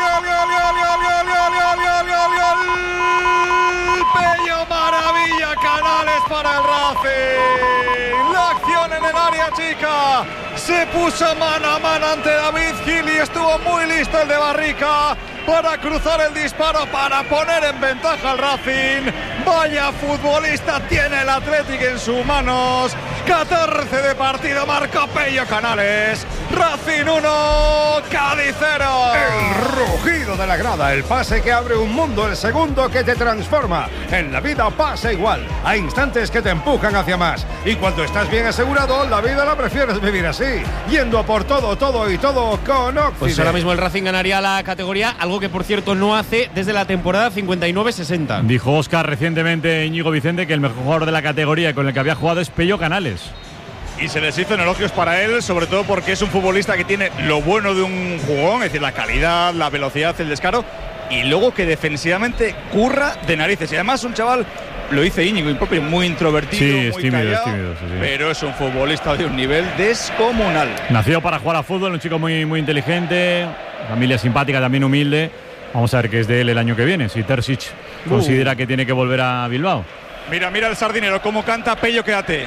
Speaker 17: Pello maravilla, Canales para el Racing. La acción en el área chica. Se puso mano a mano ante David Gil y estuvo muy listo el de Barrica para cruzar el disparo, para poner en ventaja al Racing. Vaya futbolista tiene el Athletic en sus manos. catorce de partido, marca Pello Canales. Racing uno, Cádiz cero.
Speaker 4: El rugido de la grada, el pase que abre un mundo, el segundo que te transforma. En la vida pasa igual, hay instantes que te empujan hacia más. Y cuando estás bien asegurado, la vida la prefieres vivir así, yendo a por todo, todo y todo con Occident.
Speaker 7: Pues ahora mismo el Racing ganaría la categoría, algo que por cierto no hace desde la temporada cincuenta y nueve sesenta.
Speaker 2: Dijo Oscar recientemente, Íñigo Vicente, que el mejor jugador de la categoría con el que había jugado es Pello Canales.
Speaker 17: Y se les hizo en elogios para él, sobre todo porque es un futbolista que tiene lo bueno de un jugón, es decir, la calidad, la velocidad, el descaro, y luego que defensivamente curra de narices. Y además un chaval, lo dice Íñigo, propio, muy introvertido,
Speaker 2: Sí,
Speaker 17: muy
Speaker 2: es tímido,
Speaker 17: callado,
Speaker 2: es tímido, sí, sí.
Speaker 17: pero es un futbolista de un nivel descomunal.
Speaker 2: Nació para jugar a fútbol, un chico muy, muy inteligente, familia simpática, también humilde. Vamos a ver qué es de él el año que viene, si Terzic
Speaker 17: Uh.
Speaker 2: considera que tiene que volver a Bilbao.
Speaker 17: Mira, mira el sardinero, cómo canta Pello, quédate.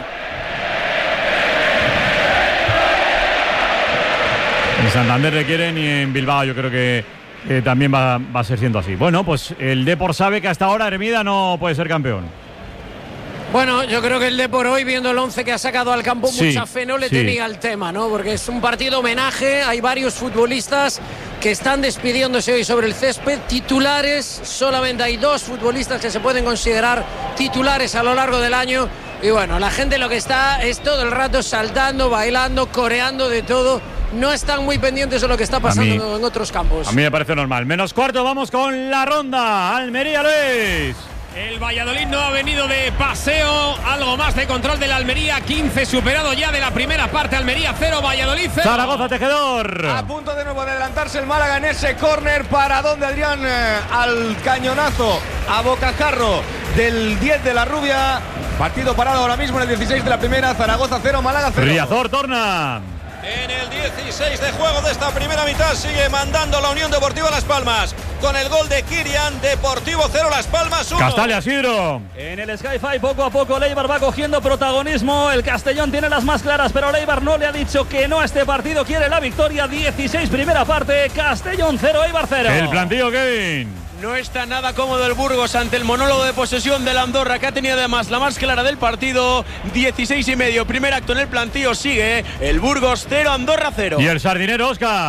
Speaker 2: En Santander le quieren y en Bilbao yo creo que eh, también va, va a ser siendo así. Bueno, pues el Depor sabe que hasta ahora Hermida no puede ser campeón.
Speaker 10: Bueno, yo creo que el Depor hoy, viendo el once que ha sacado al campo,
Speaker 2: Sí,
Speaker 10: mucha fe no le
Speaker 2: sí.
Speaker 10: tenía al tema, ¿no? Porque es un partido homenaje, hay varios futbolistas que están despidiéndose hoy sobre el césped, titulares, solamente hay dos futbolistas que se pueden considerar titulares a lo largo del año. Y bueno, la gente lo que está es todo el rato saltando, bailando, coreando de todo. No están muy pendientes de lo que está pasando
Speaker 2: mí-
Speaker 10: en otros campos.
Speaker 2: A mí me parece normal. Menos cuarto, vamos con la ronda. Almería, Luis.
Speaker 15: El Valladolid no ha venido de paseo, algo más de control de la Almería, quince superado ya de la primera parte, Almería cero, Valladolid cero.
Speaker 2: Zaragoza, Tejedor.
Speaker 9: A punto de nuevo de adelantarse el Málaga en ese córner para donde Adrián eh, al cañonazo a bocajarro del diez de la Rubia. Partido parado ahora mismo en el dieciséis de la primera. Zaragoza cero, Málaga cero.
Speaker 2: Riazor, torna.
Speaker 13: En el dieciséis de juego de esta primera mitad sigue mandando la Unión Deportiva Las Palmas con el gol de Kirian. Deportivo cero, Las Palmas uno.
Speaker 2: Castalia, Sidro.
Speaker 14: En el Sky-Fi poco a poco Leibar va cogiendo protagonismo. El Castellón tiene las más claras, pero Leibar no le ha dicho que no a este partido. Quiere la victoria. dieciséis primera parte. Castellón cero, Eibar cero.
Speaker 2: El plantillo, Kevin.
Speaker 12: No está nada cómodo el Burgos ante el monólogo de posesión de la Andorra, que ha tenido además la más clara del partido. dieciséis y medio, primer acto en el plantío, sigue el Burgos cero, Andorra cero.
Speaker 2: Y el sardinero, Oscar.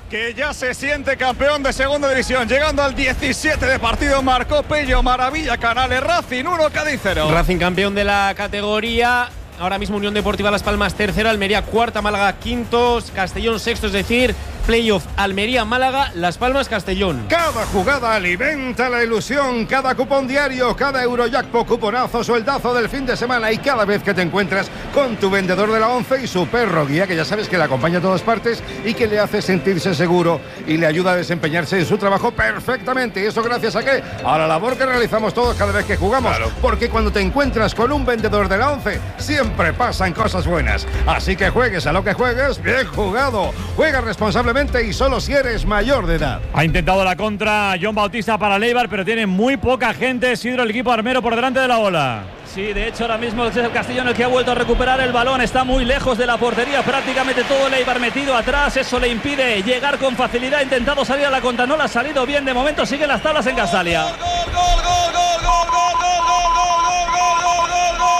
Speaker 17: que ya se siente campeón de segunda división. Llegando al diecisiete de partido, marcó Pello Maravilla Canales. Racing uno, Cádiz cero.
Speaker 7: Racing campeón de la categoría. Ahora mismo Unión Deportiva Las Palmas tercero, Almería cuarta, Málaga quinto, Castellón sexto, es decir, playoff Almería, Málaga, Las Palmas, Castellón.
Speaker 4: Cada jugada alimenta la ilusión, cada cupón diario, cada Eurojackpot, cuponazo, sueldazo del fin de semana y cada vez que te encuentras con tu vendedor de la once y su perro guía, que ya sabes que le acompaña a todas partes y que le hace sentirse seguro y le ayuda a desempeñarse en su trabajo perfectamente. ¿Y eso gracias a qué? A la labor que realizamos todos cada vez que jugamos. Claro. Porque cuando te encuentras con un vendedor de la once, siempre Siempre pasan cosas buenas. Así que juegues a lo que juegues, bien jugado. Juega responsablemente y solo si eres mayor de edad.
Speaker 2: Ha intentado la contra John Bautista para Leibar, pero tiene muy poca gente. Sidro, el equipo armero por delante de la bola.
Speaker 14: Sí, de hecho ahora mismo es el Castellón el que ha vuelto a recuperar el balón. Está muy lejos de la portería, prácticamente todo el Eibar metido atrás. Eso le impide llegar con facilidad. Ha intentado salir a la contra, no le ha salido bien. De momento siguen las tablas en Castalia.
Speaker 13: ¡Gol, gol, gol, gol, gol, gol, gol, gol, gol, gol, gol, gol, gol!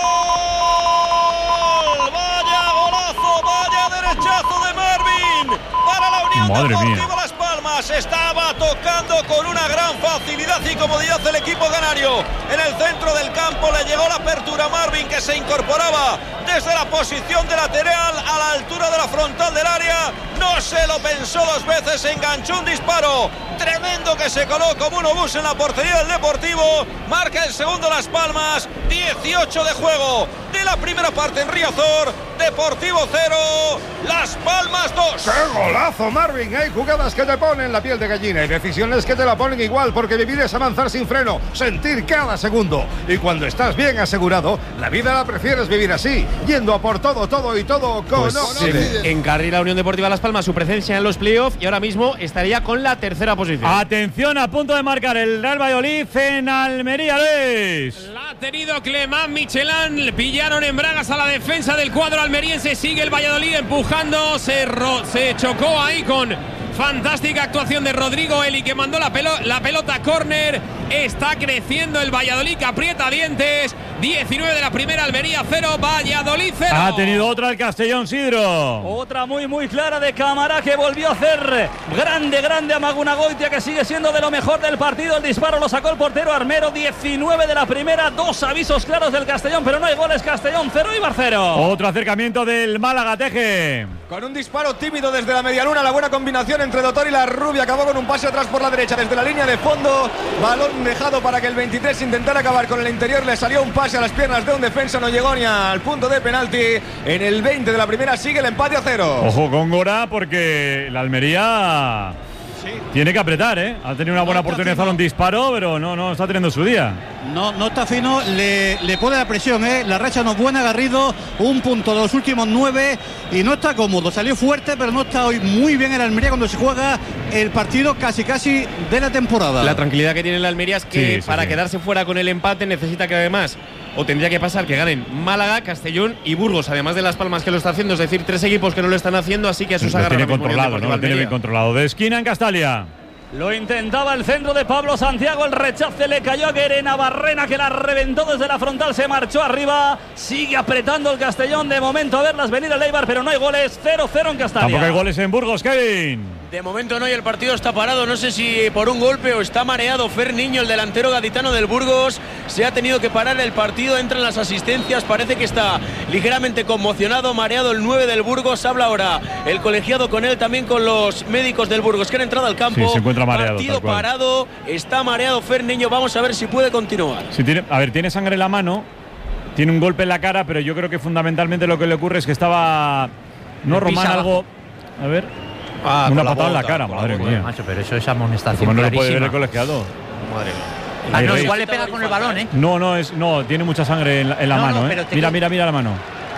Speaker 13: Derechazo de Marvin para la Unión
Speaker 2: Madre
Speaker 13: Deportiva
Speaker 2: mía.
Speaker 13: Las Palmas. Estaba tocando con una gran facilidad y comodidad el equipo canario. En el centro del campo le llegó la apertura a Marvin, que se incorporaba desde la posición de lateral a la altura de la frontal del área. No se lo pensó dos veces, enganchó un disparo tremendo que se coló como un obús en la portería del Deportivo. Marca el segundo Las Palmas. dieciocho de juego de la primera parte en Riazor. Deportivo cero, Las Palmas dos.
Speaker 4: ¡Qué golazo, Marvin! Hay jugadas que te ponen la piel de gallina y decisiones que te la ponen igual, porque vivir es avanzar sin freno, sentir cada segundo. Y cuando estás bien asegurado, la vida la prefieres vivir así, yendo a por todo, todo y todo con
Speaker 7: Pues
Speaker 4: Oxide.
Speaker 7: encarrila la Unión Deportiva Las Palmas su presencia en los playoffs y ahora mismo estaría con la tercera posición.
Speaker 2: Atención, a punto de marcar el Real Valladolid en Almería, Luis.
Speaker 15: La ha tenido Clemán Michelán. Le pillaron en bragas a la defensa del cuadro almeriense. Sigue el Valladolid empujando. Se, ro se chocó ahí con fantástica actuación de Rodrigo Eli, que mandó la, pelo la pelota córner. Está creciendo el Valladolid, que aprieta dientes. diecinueve de la primera, Almería cero, Valladolid cero.
Speaker 2: Ha tenido otra el Castellón, Sidro.
Speaker 14: Otra muy muy clara de Camará, que volvió a hacer grande, grande a Magunagoitia, que sigue siendo de lo mejor del partido. El disparo lo sacó el portero armero. diecinueve de la primera, dos avisos claros del Castellón, pero no hay goles. Castellón cero, Eibar cero.
Speaker 2: Otro acercamiento del Málaga, Teje.
Speaker 9: Con un disparo tímido desde la medialuna, la buena combinación entre Dotor y la Rubia. Acabó con un pase atrás por la derecha desde la línea de fondo. Balón dejado para que el veintitrés intentara acabar con el interior. Le salió un pase a las piernas de un defensa. No llegó ni al punto de penalti. En el veinte de la primera sigue el empate a cero.
Speaker 2: Ojo con Gora, porque la Almería sí. tiene que apretar, ¿eh? Ha tenido una buena no oportunidad de hacer un disparo, pero no, no está teniendo su día.
Speaker 18: No, no está fino, le, le pone la presión, ¿eh? La racha no es buena, Garrido, un punto de los últimos nueve y no está cómodo. Salió fuerte, pero no está hoy muy bien en la Almería cuando se juega el partido casi casi de la temporada.
Speaker 7: La tranquilidad que tiene la Almería es que
Speaker 2: sí, sí,
Speaker 7: para
Speaker 2: sí.
Speaker 7: quedarse fuera con el empate necesita que además, o tendría que pasar que ganen Málaga, Castellón y Burgos, además de Las Palmas, que lo está haciendo, es decir, tres equipos que no lo están haciendo, así que a sus
Speaker 2: lo
Speaker 7: agarra
Speaker 2: tiene controlado, ¿no? Lo tiene bien controlado. De esquina en Castalia.
Speaker 14: Lo intentaba el centro de Pablo Santiago, el rechace le cayó a Guerena Barrena, que la reventó desde la frontal, se marchó arriba, sigue apretando el Castellón, de momento a verlas venir el Eibar, pero no hay goles, cero cero en Castalia.
Speaker 2: Tampoco hay goles en Burgos, Kevin.
Speaker 12: De momento no, y el partido está parado, no sé si por un golpe o está mareado Fer Niño, el delantero gaditano del Burgos. Se ha tenido que parar el partido, entran las asistencias, parece que está ligeramente conmocionado, mareado el nueve del Burgos. Habla ahora el colegiado con él, también con los médicos del Burgos que han entrado al campo.
Speaker 2: Sí, se encuentra mareado.
Speaker 12: Partido parado, está mareado Fer Niño, vamos a ver si puede continuar.
Speaker 2: Sí, tiene, a ver, tiene sangre en la mano, tiene un golpe en la cara, pero yo creo que fundamentalmente lo que le ocurre es que estaba, no Román, algo, a ver,
Speaker 6: ah,
Speaker 2: una
Speaker 6: la
Speaker 2: patada en la
Speaker 6: bota,
Speaker 2: cara, madre mía.
Speaker 6: Macho, pero eso es amonestación.
Speaker 2: ¿Cómo no lo
Speaker 6: clarísima.
Speaker 2: puede ver el colegiado?
Speaker 6: Madre mía. Ah, no, igual le pega con el balón, ¿eh?
Speaker 2: No, no, es, no, tiene mucha sangre en la, en la
Speaker 6: no,
Speaker 2: mano,
Speaker 6: no,
Speaker 2: ¿eh?
Speaker 6: pero te
Speaker 2: Mira,
Speaker 6: que...
Speaker 2: mira, mira la mano.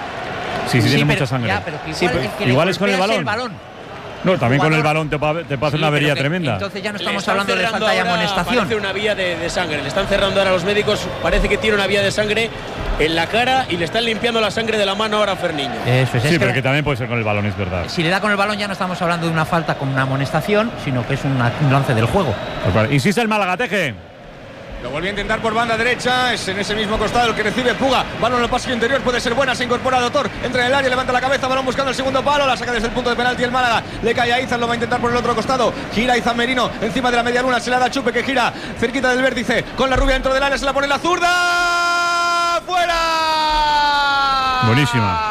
Speaker 2: Sí, sí,
Speaker 6: sí
Speaker 2: tiene
Speaker 6: pero,
Speaker 2: mucha sangre.
Speaker 6: Ya, pero que igual,
Speaker 2: sí, pero,
Speaker 6: el que
Speaker 2: igual
Speaker 6: le
Speaker 2: es con el balón.
Speaker 6: el balón.
Speaker 2: No, también
Speaker 6: jugador,
Speaker 2: con el balón te, pa, te pasa sí, una avería
Speaker 6: que,
Speaker 2: tremenda.
Speaker 6: Entonces ya no
Speaker 12: Le
Speaker 6: estamos hablando de falta de
Speaker 12: ahora,
Speaker 6: amonestación.
Speaker 12: Parece una vía de, de sangre. Le están cerrando ahora los médicos. Parece que tiene una vía de sangre en la cara y le están limpiando la sangre de la mano ahora a Ferniño.
Speaker 6: Eso es,
Speaker 2: sí,
Speaker 6: es
Speaker 2: pero
Speaker 6: que,
Speaker 2: que también puede ser con el balón, es verdad.
Speaker 6: Si le da con el balón ya no estamos hablando de una falta con una amonestación, sino que es una, un lance del juego.
Speaker 2: Pues vale. Insiste el Málaga, Teje.
Speaker 9: Lo vuelve a intentar por banda derecha, es en ese mismo costado el que recibe Puga. Balón en el pasillo interior, puede ser buena, se incorpora Doctor, entra en el área, levanta la cabeza, balón buscando el segundo palo, la saca desde el punto de penalti el Málaga, le cae a Izan, lo va a intentar por el otro costado, gira Izan Merino encima de la media luna, se la da Chupe que gira cerquita del vértice, con la rubia dentro del área, se la pone la zurda, ¡fuera!
Speaker 2: Buenísima.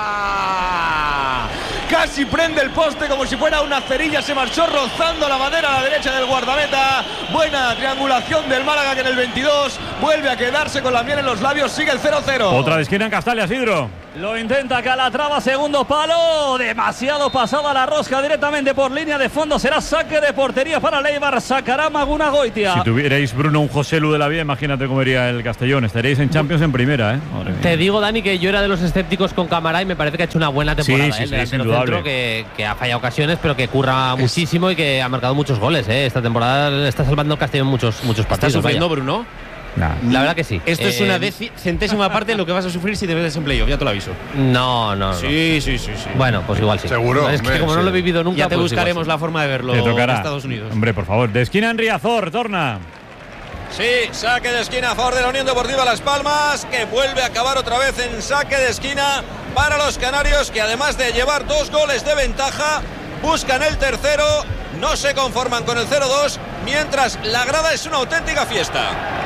Speaker 9: Casi prende el poste como si fuera una cerilla, se marchó rozando la madera a la derecha del guardameta. Buena triangulación del Málaga que en el veintidós vuelve a quedarse con la miel en los labios, sigue el cero cero.
Speaker 2: Otra de esquina en Castalia, Sidro.
Speaker 14: Lo intenta Calatrava, segundo palo, demasiado pasada la rosca directamente por línea de fondo, será saque de portería para Leibar, sacará Maguna Goitia.
Speaker 2: Si tuvierais, Bruno, un José Lu de la vida, imagínate cómo iría el Castellón, estaríais en Champions en primera, ¿eh?
Speaker 1: Te digo, Dani, que yo era de los escépticos con Cámara y me parece que ha hecho una buena temporada.
Speaker 2: Sí, sí,
Speaker 1: ¿eh?
Speaker 2: sí,
Speaker 1: El
Speaker 2: sí,
Speaker 1: delantero centro que, que ha fallado ocasiones, pero que curra es... muchísimo y que ha marcado muchos goles, ¿eh? Esta temporada está salvando el Castellón muchos, muchos partidos.
Speaker 7: ¿Estás sufriendo,
Speaker 1: vaya.
Speaker 7: Bruno?
Speaker 1: Nah. La verdad que sí.
Speaker 7: Esto
Speaker 1: eh,
Speaker 7: es una deci- centésima parte de lo que vas a sufrir si te metes en playoff, ya te lo aviso.
Speaker 1: No, no, no.
Speaker 7: Sí, sí, sí, sí.
Speaker 1: Bueno, pues igual sí.
Speaker 4: Seguro.
Speaker 1: Es que
Speaker 4: hombre,
Speaker 1: como
Speaker 4: sí.
Speaker 1: no lo he vivido nunca,
Speaker 7: ya te
Speaker 1: pues
Speaker 7: buscaremos
Speaker 1: sí.
Speaker 7: la forma de verlo
Speaker 2: Te tocará.
Speaker 7: en Estados Unidos.
Speaker 2: Hombre, por favor. De esquina en Riazor, torna.
Speaker 13: Sí, saque de esquina a favor de la Unión Deportiva Las Palmas, que vuelve a acabar otra vez en saque de esquina para los canarios, que además de llevar dos goles de ventaja, buscan el tercero, no se conforman con el cero dos, mientras la grada es una auténtica fiesta.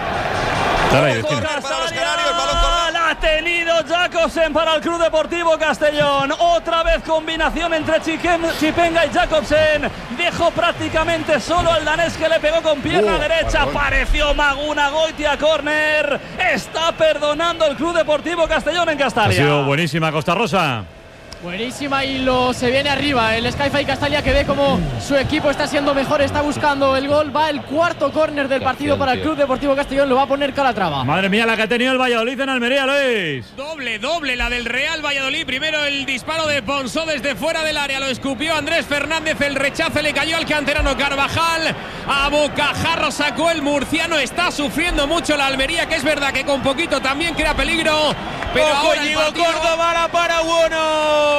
Speaker 2: Dale,
Speaker 13: Corner para los canarios, balón con
Speaker 14: la ha tenido Jacobsen para el Club Deportivo Castellón. Otra vez combinación entre Chiquen, Chipenga y Jacobsen. Dejó prácticamente solo al danés que le pegó con pierna
Speaker 4: Uh,
Speaker 14: derecha.
Speaker 4: balón.
Speaker 14: Pareció Maguna Goitia, córner. Está perdonando el Club Deportivo Castellón en
Speaker 2: Ha
Speaker 14: Castalia.
Speaker 2: sido buenísima Costa Rosa.
Speaker 11: Buenísima y lo se viene arriba el Skyfy Castalia, que ve como su equipo está siendo mejor, está buscando el gol. Va el cuarto córner del partido para el Club Deportivo Castellón, lo va a poner Calatrava.
Speaker 2: Madre mía, la que ha tenido el Valladolid en Almería, Luis.
Speaker 15: Doble, doble la del Real Valladolid. Primero el disparo de Ponsó desde fuera del área. Lo escupió Andrés Fernández. El rechace le cayó al canterano Carvajal. A bocajarro sacó el murciano. Está sufriendo mucho la Almería, que es verdad que con poquito también crea peligro. Pero
Speaker 12: Ojo,
Speaker 15: ahora el
Speaker 12: llegó
Speaker 15: partido...
Speaker 12: Córdoba, la para Buono.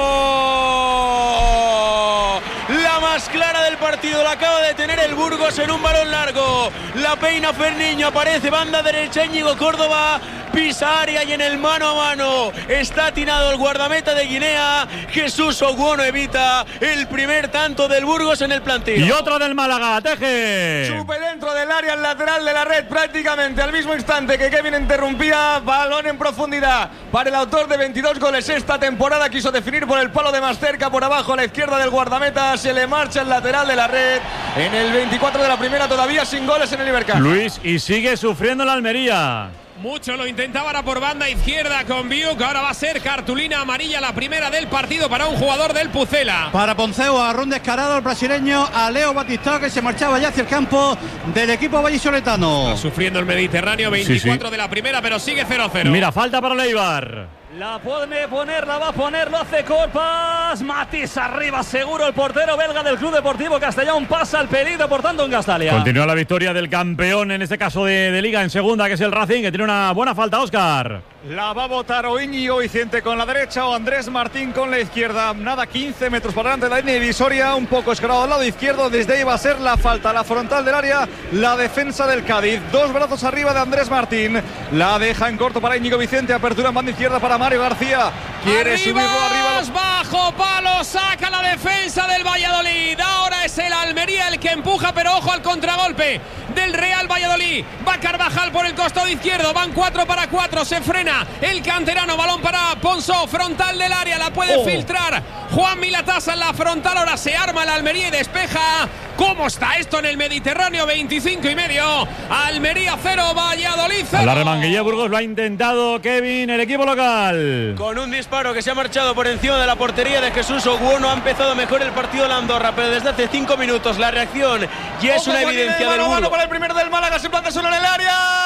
Speaker 12: La más clara del partido la acaba de tener el Burgos en un balón largo. La peina Ferniño, aparece banda derecha, Íñigo Córdoba pisa área y en el mano a mano está atinado el guardameta de Guinea. Jesús Oguono evita el primer tanto del Burgos en el planteo.
Speaker 2: Y otra del Málaga, Teje.
Speaker 9: Chupe dentro del área, al lateral de la red, prácticamente al mismo instante que Kevin interrumpía. Balón en profundidad para el autor de veintidós goles esta temporada. Quiso definir por el palo de más cerca, por abajo a la izquierda del guardameta. Se le marcha el lateral de la red. En el veinticuatro de la primera, todavía sin goles en el Ibercaja.
Speaker 2: Luis, y sigue sufriendo la Almería.
Speaker 15: Mucho lo intentaba ahora por banda izquierda con Biuk. Ahora va a ser cartulina amarilla, la primera del partido para un jugador del Pucela.
Speaker 18: Para Ponceo, a ron descarado al brasileño, a Leo Batistao, que se marchaba ya hacia el campo del equipo vallisoletano.
Speaker 15: Está sufriendo el Mediterráneo, veinticuatro
Speaker 2: Sí, sí.
Speaker 15: de la primera, pero sigue cero cero.
Speaker 2: Mira, falta para Leibar.
Speaker 14: La puede poner, la va a poner, lo hace Corpas. Matís arriba, seguro el portero belga del Club Deportivo Castellón. Pasa el pedido, por tanto, en Castalia.
Speaker 2: Continúa la victoria del campeón, en este caso de, de Liga en segunda, que es el Racing, que tiene una buena falta, Óscar.
Speaker 17: La va a botar o Íñigo Vicente con la derecha o Andrés Martín con la izquierda. Nada, quince metros para delante de la línea divisoria, un poco escorado al lado izquierdo. Desde ahí va a ser la falta, la frontal del área, la defensa del Cádiz. Dos brazos arriba de Andrés Martín. La deja en corto para Íñigo Vicente. Apertura en banda izquierda para Mario García. Quiere
Speaker 15: arriba,
Speaker 17: subirlo arriba.
Speaker 15: Bajo palo, saca la defensa del Valladolid. Ahora es el Almería el que empuja, pero ojo al contragolpe del Real Valladolid. Va Carvajal por el costado izquierdo. Van cuatro para cuatro. Se frena el canterano. Balón para Ponsó. Frontal del área. La puede
Speaker 14: Oh.
Speaker 15: filtrar Juan Milatasa en la frontal. Ahora se arma el Almería y despeja. ¿Cómo está esto en el Mediterráneo? veinticinco y medio. Almería cero, Valladolid cero.
Speaker 2: A la remanguilla Burgos lo ha intentado Kevin, el equipo local.
Speaker 12: Con un disparo que se ha marchado por encima de la portería de Jesús Oguono. Ha empezado mejor el partido la Andorra, pero desde hace cinco minutos la reacción ya es
Speaker 9: Ojo,
Speaker 12: una
Speaker 9: Joaquín,
Speaker 12: evidencia
Speaker 9: mano
Speaker 12: del
Speaker 9: a mano
Speaker 12: Burgos.
Speaker 9: para el primero del Málaga. Se planta solo en el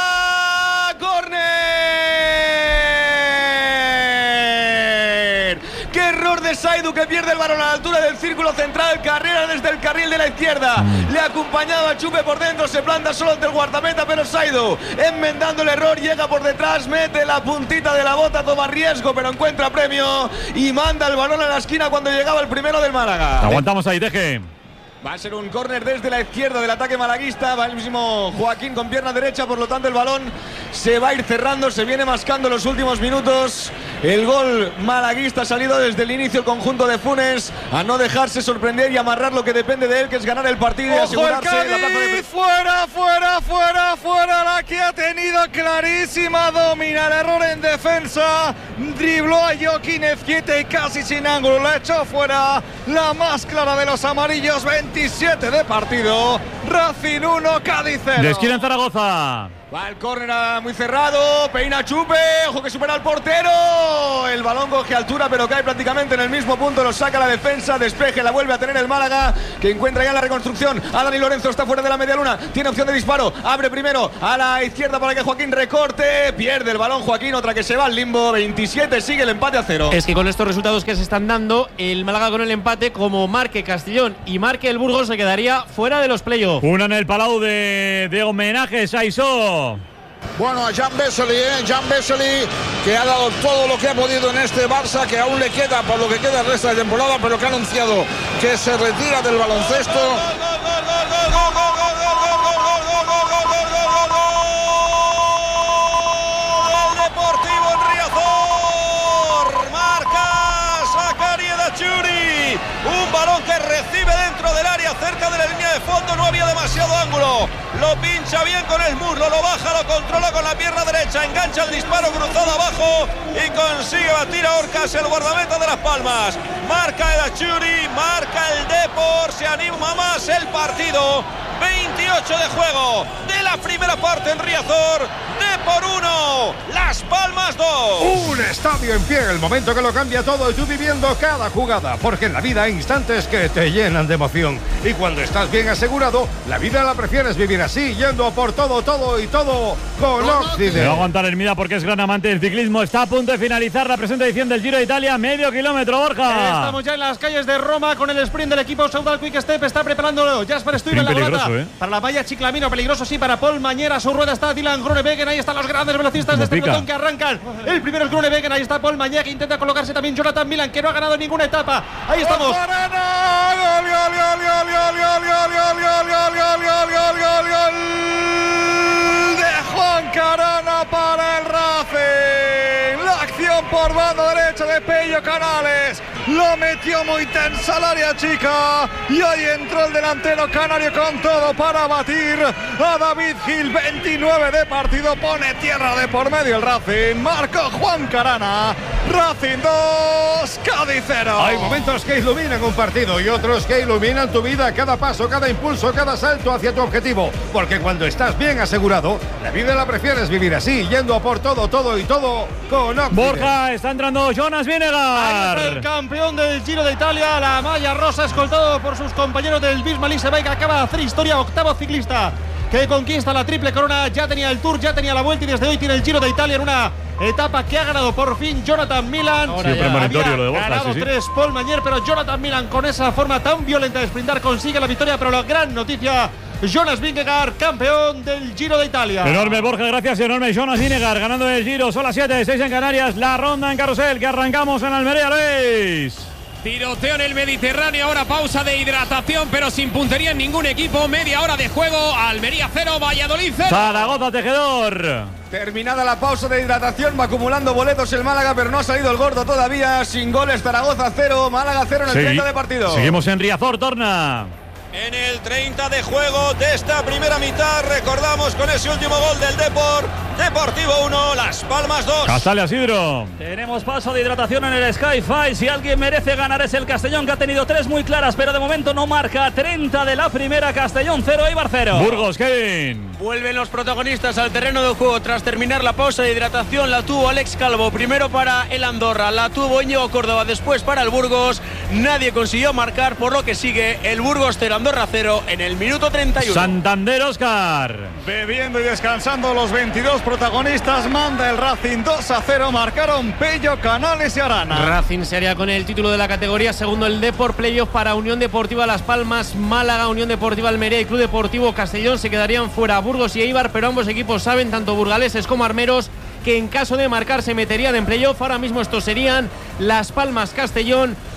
Speaker 9: área. ¡Córner! ¡Qué error de Saidu, que pierde el balón a la altura del círculo central! Carrera desde el carril de la izquierda. Le ha acompañado a Chupe por dentro. Se planta solo ante el guardameta, pero Saidu, enmendando el error, llega por detrás, mete la puntita de la bota, toma riesgo, pero encuentra premio y manda el balón a la esquina cuando llegaba el primero del Málaga.
Speaker 2: Aguantamos ahí, Teje.
Speaker 9: Va a ser un córner desde la izquierda del ataque malaguista. Va el mismo Joaquín con pierna derecha, por lo tanto el balón se va a ir cerrando, se viene mascando los últimos minutos. El gol malaguista ha salido desde el inicio, el conjunto de Funes, a no dejarse sorprender y amarrar lo que depende de él, que es ganar el partido y asegurarse la plaza de...
Speaker 17: Fuera, fuera, fuera, fuera, la que ha tenido clarísima, domina el error en defensa, dribló a Joaquín Ezquieta y casi sin ángulo la echó fuera, la más clara de los amarillos. Veintisiete de partido, Racing uno, Cádiz cero.
Speaker 2: De esquina en Zaragoza.
Speaker 9: Va el córner muy cerrado, peina Chupe, ojo que supera al portero. El balón coge altura pero cae prácticamente en el mismo punto, lo saca la defensa, despeje, la vuelve a tener el Málaga, que encuentra ya la reconstrucción. A Dani Lorenzo, está fuera de la media luna, tiene opción de disparo, abre primero a la izquierda para que Joaquín recorte, pierde el balón Joaquín, otra que se va al limbo. Veintisiete, sigue el empate a cero.
Speaker 7: Es que con estos resultados que se están dando, el Málaga con el empate, como marque Castellón y marque el Burgos, se quedaría fuera de los playoffs.
Speaker 2: Una en el Palau de, de homenajes a Isó.
Speaker 8: Bueno, a Jan Vesely, ¿eh? Jan Vesely, que ha dado todo lo que ha podido en este Barça, que aún le queda por lo que queda el resto de temporada, pero que ha anunciado que se retira del baloncesto.
Speaker 13: Deportivo en Riazor, marca Sakari Edachuri, un balón que recibe dentro del área, cerca de la línea de fondo, no había demasiado ángulo, lo pincha bien con el muslo, lo baja, lo controla con la pierna derecha, engancha el disparo cruzado abajo y consigue batir a Orcas, el guardameta de Las Palmas. Marca Edachuri, marca el Depor, se anima más el partido. veintiocho de juego de la primera parte en Riazor. Depor uno, Las Palmas dos.
Speaker 4: Un estadio en pie, el momento que lo cambia todo y tú viviendo cada jugada, porque en la vida hay instantes que te llenan de emoción y cuando estás bien asegurado, la vida la prefieres vivir así, yendo a por todo, todo y todo con Occident.
Speaker 2: Se va a aguantar Hermida porque es gran amante del ciclismo. Está a punto de finalizar la presente edición del Giro de Italia, medio kilómetro, Borja.
Speaker 3: Estamos ya en las calles de Roma con el sprint del equipo Saudal Quick Step, está preparándolo Jasper Stuyven en la golata, ¿eh? Para la valla Chiclamino, peligroso sí para Paul Mañera, a su rueda está Dylan Groenewegen, ahí están los grandes velocistas de este pelotón que arrancan. El primero es Groenewegen, ahí está Paul Mañera que intenta colocarse también Jonathan Milan, que no ha ganado ninguna etapa. Ahí estamos.
Speaker 17: De Juan Carana para el Racing. La acción por banda derecha de Pello Canales. Lo metió muy tensa al área chica. Y ahí entró el delantero canario con todo para batir a David Gil. veintinueve de partido. Pone tierra de por medio el Racing. Marcó Juan Carana. Racing dos, Cádiz cero.
Speaker 4: Hay momentos que iluminan un partido y otros que iluminan tu vida. Cada paso, cada impulso, cada salto hacia tu objetivo. Porque cuando estás bien asegurado, la vida la prefieres vivir así, yendo a por todo, todo y todo con Occident.
Speaker 2: Borja, está entrando Jonas Vinegar.
Speaker 3: Ahí está el campeón del Giro de Italia, la malla rosa, escoltado por sus compañeros del Bismarck Leasebike, que acaba de hacer historia, octavo ciclista que conquista la triple corona. Ya tenía el Tour, ya tenía la Vuelta y desde hoy tiene el Giro de Italia en una etapa que ha ganado por fin Jonathan Milan.
Speaker 2: Sí, premonitorio lo de Borja,
Speaker 3: ganado
Speaker 2: sí, sí.
Speaker 3: tres Paul Mañer, pero Jonathan Milan con esa forma tan violenta de sprintar consigue la victoria. Pero la gran noticia, Jonas Vingegaard, campeón del Giro de Italia.
Speaker 2: Enorme Borja, gracias, enorme Jonas Vingegaard ganando el Giro. Son las siete, seis en Canarias, la ronda en carrusel que arrancamos en Almería, Luis.
Speaker 15: Tiroteo en el Mediterráneo, ahora pausa de hidratación, pero sin puntería en ningún equipo. Media hora de juego, Almería cero, Valladolid cero.
Speaker 2: Zaragoza, Tejedor.
Speaker 9: Terminada la pausa de hidratación, va acumulando boletos el Málaga, pero no ha salido el gordo todavía. Sin goles, Zaragoza cero, Málaga cero en el
Speaker 2: Segui-
Speaker 9: treinta de partido.
Speaker 2: Seguimos en Riazor, Torna.
Speaker 13: En el treinta de juego de esta primera mitad, recordamos con ese último gol del Depor, Deportivo uno, Las Palmas dos.
Speaker 2: Castalia, Sidro.
Speaker 14: Tenemos paso de hidratación en el Sky Five. Si alguien merece ganar es el Castellón, que ha tenido tres muy claras, pero de momento no marca. treinta de la primera, Castellón cero, Eibar cero.
Speaker 2: Burgos, Kevin.
Speaker 12: Vuelven los protagonistas al terreno de juego tras terminar la pausa de hidratación. La tuvo Alex Calvo, primero para el Andorra, la tuvo Íñigo Córdoba, después para el Burgos. Nadie consiguió marcar, por lo que sigue el Burgos cero, Andorra cero en el minuto treinta y uno.
Speaker 2: Santander, Óscar.
Speaker 17: Bebiendo y descansando los veintidós protagonistas, manda el Racing dos a cero, marcaron Pello, Canales y Arana.
Speaker 7: Racing se haría con el título de la categoría, segundo el Depor, playoff para Unión Deportiva Las Palmas, Málaga, Unión Deportiva Almería y Club Deportivo Castellón. Se quedarían fuera Burgos y Eibar, pero ambos equipos saben, tanto burgaleses como armeros, que en caso de marcar se meterían en playoff. Ahora mismo estos serían Las Palmas, Castellón,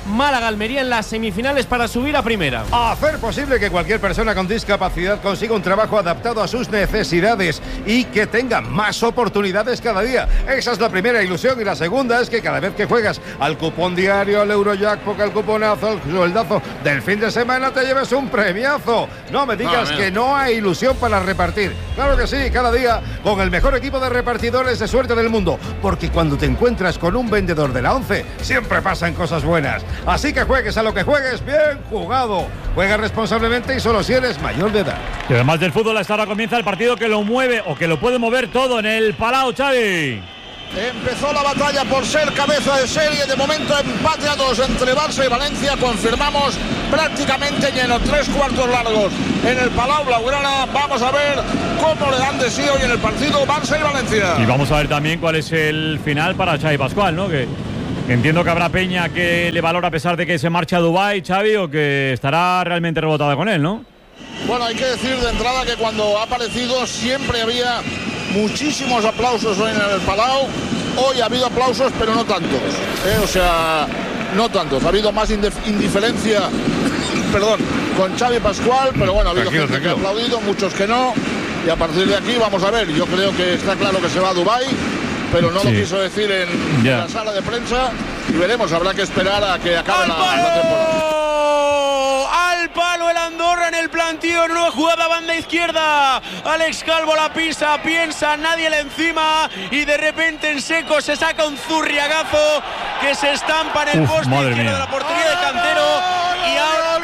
Speaker 7: Málaga-Almería en las semifinales para subir a primera.
Speaker 4: Hacer posible que cualquier persona con discapacidad consiga un trabajo adaptado a sus necesidades y que tenga más oportunidades cada día. Esa es la primera ilusión, y la segunda es que cada vez que juegas al cupón diario, al Eurojackpot, al cuponazo, al sueldazo del fin de semana, te lleves un premiazo. No me digas no, que no hay ilusión para repartir. Claro que sí, cada día con el mejor equipo de repartidores de suerte del mundo, porque cuando te encuentras con un vendedor de la once, siempre pasan cosas buenas. Así que juegues a lo que juegues, bien jugado. Juega responsablemente y solo si eres mayor de edad.
Speaker 2: Y además del fútbol, hasta ahora comienza el partido que lo mueve o que lo puede mover todo en el Palau, Xavi.
Speaker 8: Empezó la batalla por ser cabeza de serie. De momento empate a dos entre Barça y Valencia. Confirmamos prácticamente lleno. Tres cuartos largos en el Palau Blaugrana. Vamos a ver cómo le dan de sí hoy en el partido Barça y Valencia.
Speaker 2: Y vamos a ver también cuál es el final para Xavi Pascual, ¿no? Que entiendo que habrá peña que le valora a pesar de que se marcha a Dubái, Xavi, o que estará realmente rebotada con él, ¿no?
Speaker 8: Bueno, hay que decir de entrada que cuando ha aparecido siempre había muchísimos aplausos hoy en el Palau. Hoy ha habido aplausos, pero no tantos, ¿eh? O sea, no tantos. Ha habido más indiferencia, perdón, con Xavi Pascual, pero bueno, ha habido tranquilo, gente tranquilo. que ha aplaudido, muchos que no. Y a partir de aquí vamos a ver. Yo creo que está claro que se va a Dubái, pero no sí. lo quiso decir en yeah. la sala de prensa. Y veremos, habrá que esperar a que acabe la, la temporada.
Speaker 12: Al palo el Andorra en el plantío, en una jugada banda izquierda. Alex Calvo la pisa, piensa, nadie le encima, y de repente en seco se saca un zurriagazo que se estampa en el Uf, poste izquierdo mía. de la portería de Cantero. Y ahora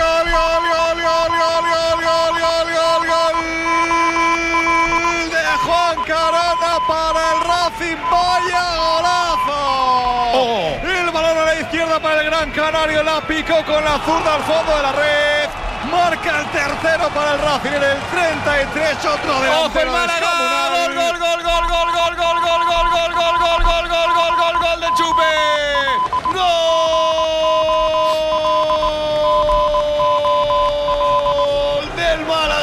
Speaker 8: de Juan Carana para el Racing. Vaya golazo. Oh. El balón a la izquierda para el Gran Canario, la picó con la zurda al fondo de la red. Marca el tercero para el Racing en el treinta y tres, otro delantero.
Speaker 12: ¡Ojo el Málaga! ¡Gol, gol, gol, gol, gol, gol, gol, gol, gol, gol, gol, gol, gol, gol, gol, gol, gol de Chupe! ¡Gol del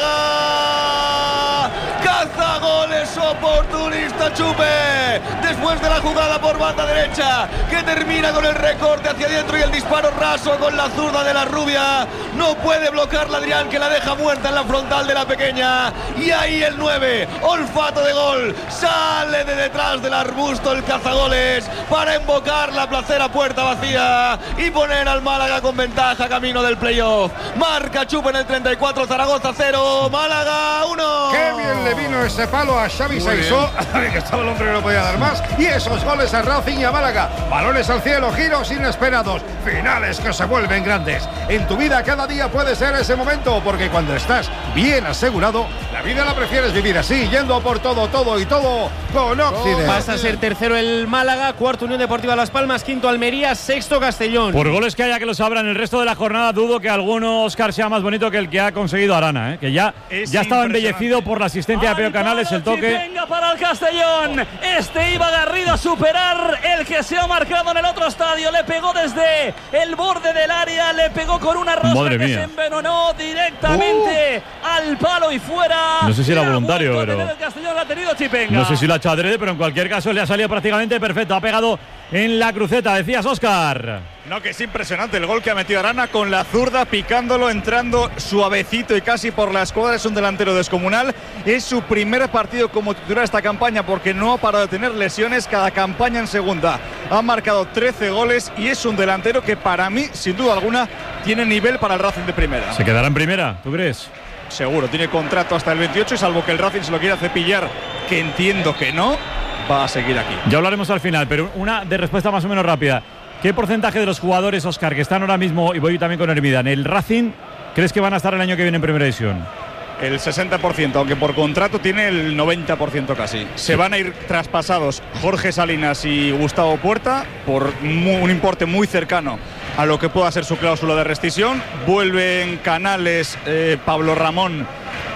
Speaker 12: Málaga! ¡Cazagoles oportunista Chupe! Después de la jugada por banda derecha, que termina con el recorte hacia adentro y el disparo raso con la zurda de la rubia. No puede bloquearla Adrián, que la deja muerta en la frontal de la pequeña. Y ahí el nueve, olfato de gol, sale de detrás del arbusto el cazagoles para invocar la placera puerta vacía y poner al Málaga con ventaja camino del playoff. Marca Chupa en el treinta y cuatro, Zaragoza cero, Málaga uno.
Speaker 4: Qué bien le vino ese palo a Xavi Saisó, que estaba el hombre que no podía dar más. Y esos goles a Racing y a Málaga, balones al cielo, giros inesperados, finales que se vuelven grandes. En tu vida cada día puede ser ese momento, porque cuando estás bien asegurado, la vida la prefieres vivir así, yendo por todo, todo y todo con Occident.
Speaker 7: Pasa a ser tercero el Málaga, cuarto Unión Deportiva Las Palmas, quinto Almería, sexto Castellón.
Speaker 2: Por goles que haya que lo sabrán el resto de la jornada, dudo que alguno, Oscar, sea más bonito que el que ha conseguido Arana, ¿eh? que ya, ya estaba embellecido por la asistencia de Peo Canales, el toque.
Speaker 14: Venga para el Castellón, este iba Garrido a superar el que se ha marcado en el otro estadio, le pegó desde el borde del área, le pegó con una rosca Madre que mía. se envenenó directamente uh. al palo y fuera.
Speaker 2: No sé si era voluntario, pero
Speaker 14: el Castellón la ha tenido Chipenga.
Speaker 2: No sé si lo ha hecho adrede, pero en cualquier caso le ha salido prácticamente perfecto, ha pegado en la cruceta, decías, Óscar.
Speaker 9: No, que es impresionante el gol que ha metido Arana con la zurda, picándolo, entrando suavecito y casi por la escuadra. Es un delantero descomunal. Es su primer partido como titular esta campaña, porque no ha parado de tener lesiones cada campaña en segunda. Ha marcado trece goles y es un delantero que para mí, sin duda alguna, tiene nivel para el Racing de primera.
Speaker 2: ¿Se quedará en primera, tú crees?
Speaker 9: Seguro, tiene contrato hasta el veintiocho y salvo que el Racing se lo quiera cepillar, que entiendo que no, va a seguir aquí.
Speaker 2: Ya hablaremos al final, pero una de respuesta más o menos rápida. ¿Qué porcentaje de los jugadores, Óscar, que están ahora mismo, y voy también con Hermida, en el Racing, crees que van a estar el año que viene en primera división?
Speaker 9: El sesenta por ciento, aunque por contrato tiene el noventa por ciento casi. Se van a ir traspasados Jorge Salinas y Gustavo Puerta por un importe muy cercano a lo que pueda ser su cláusula de rescisión. Vuelven Canales, eh, Pablo Ramón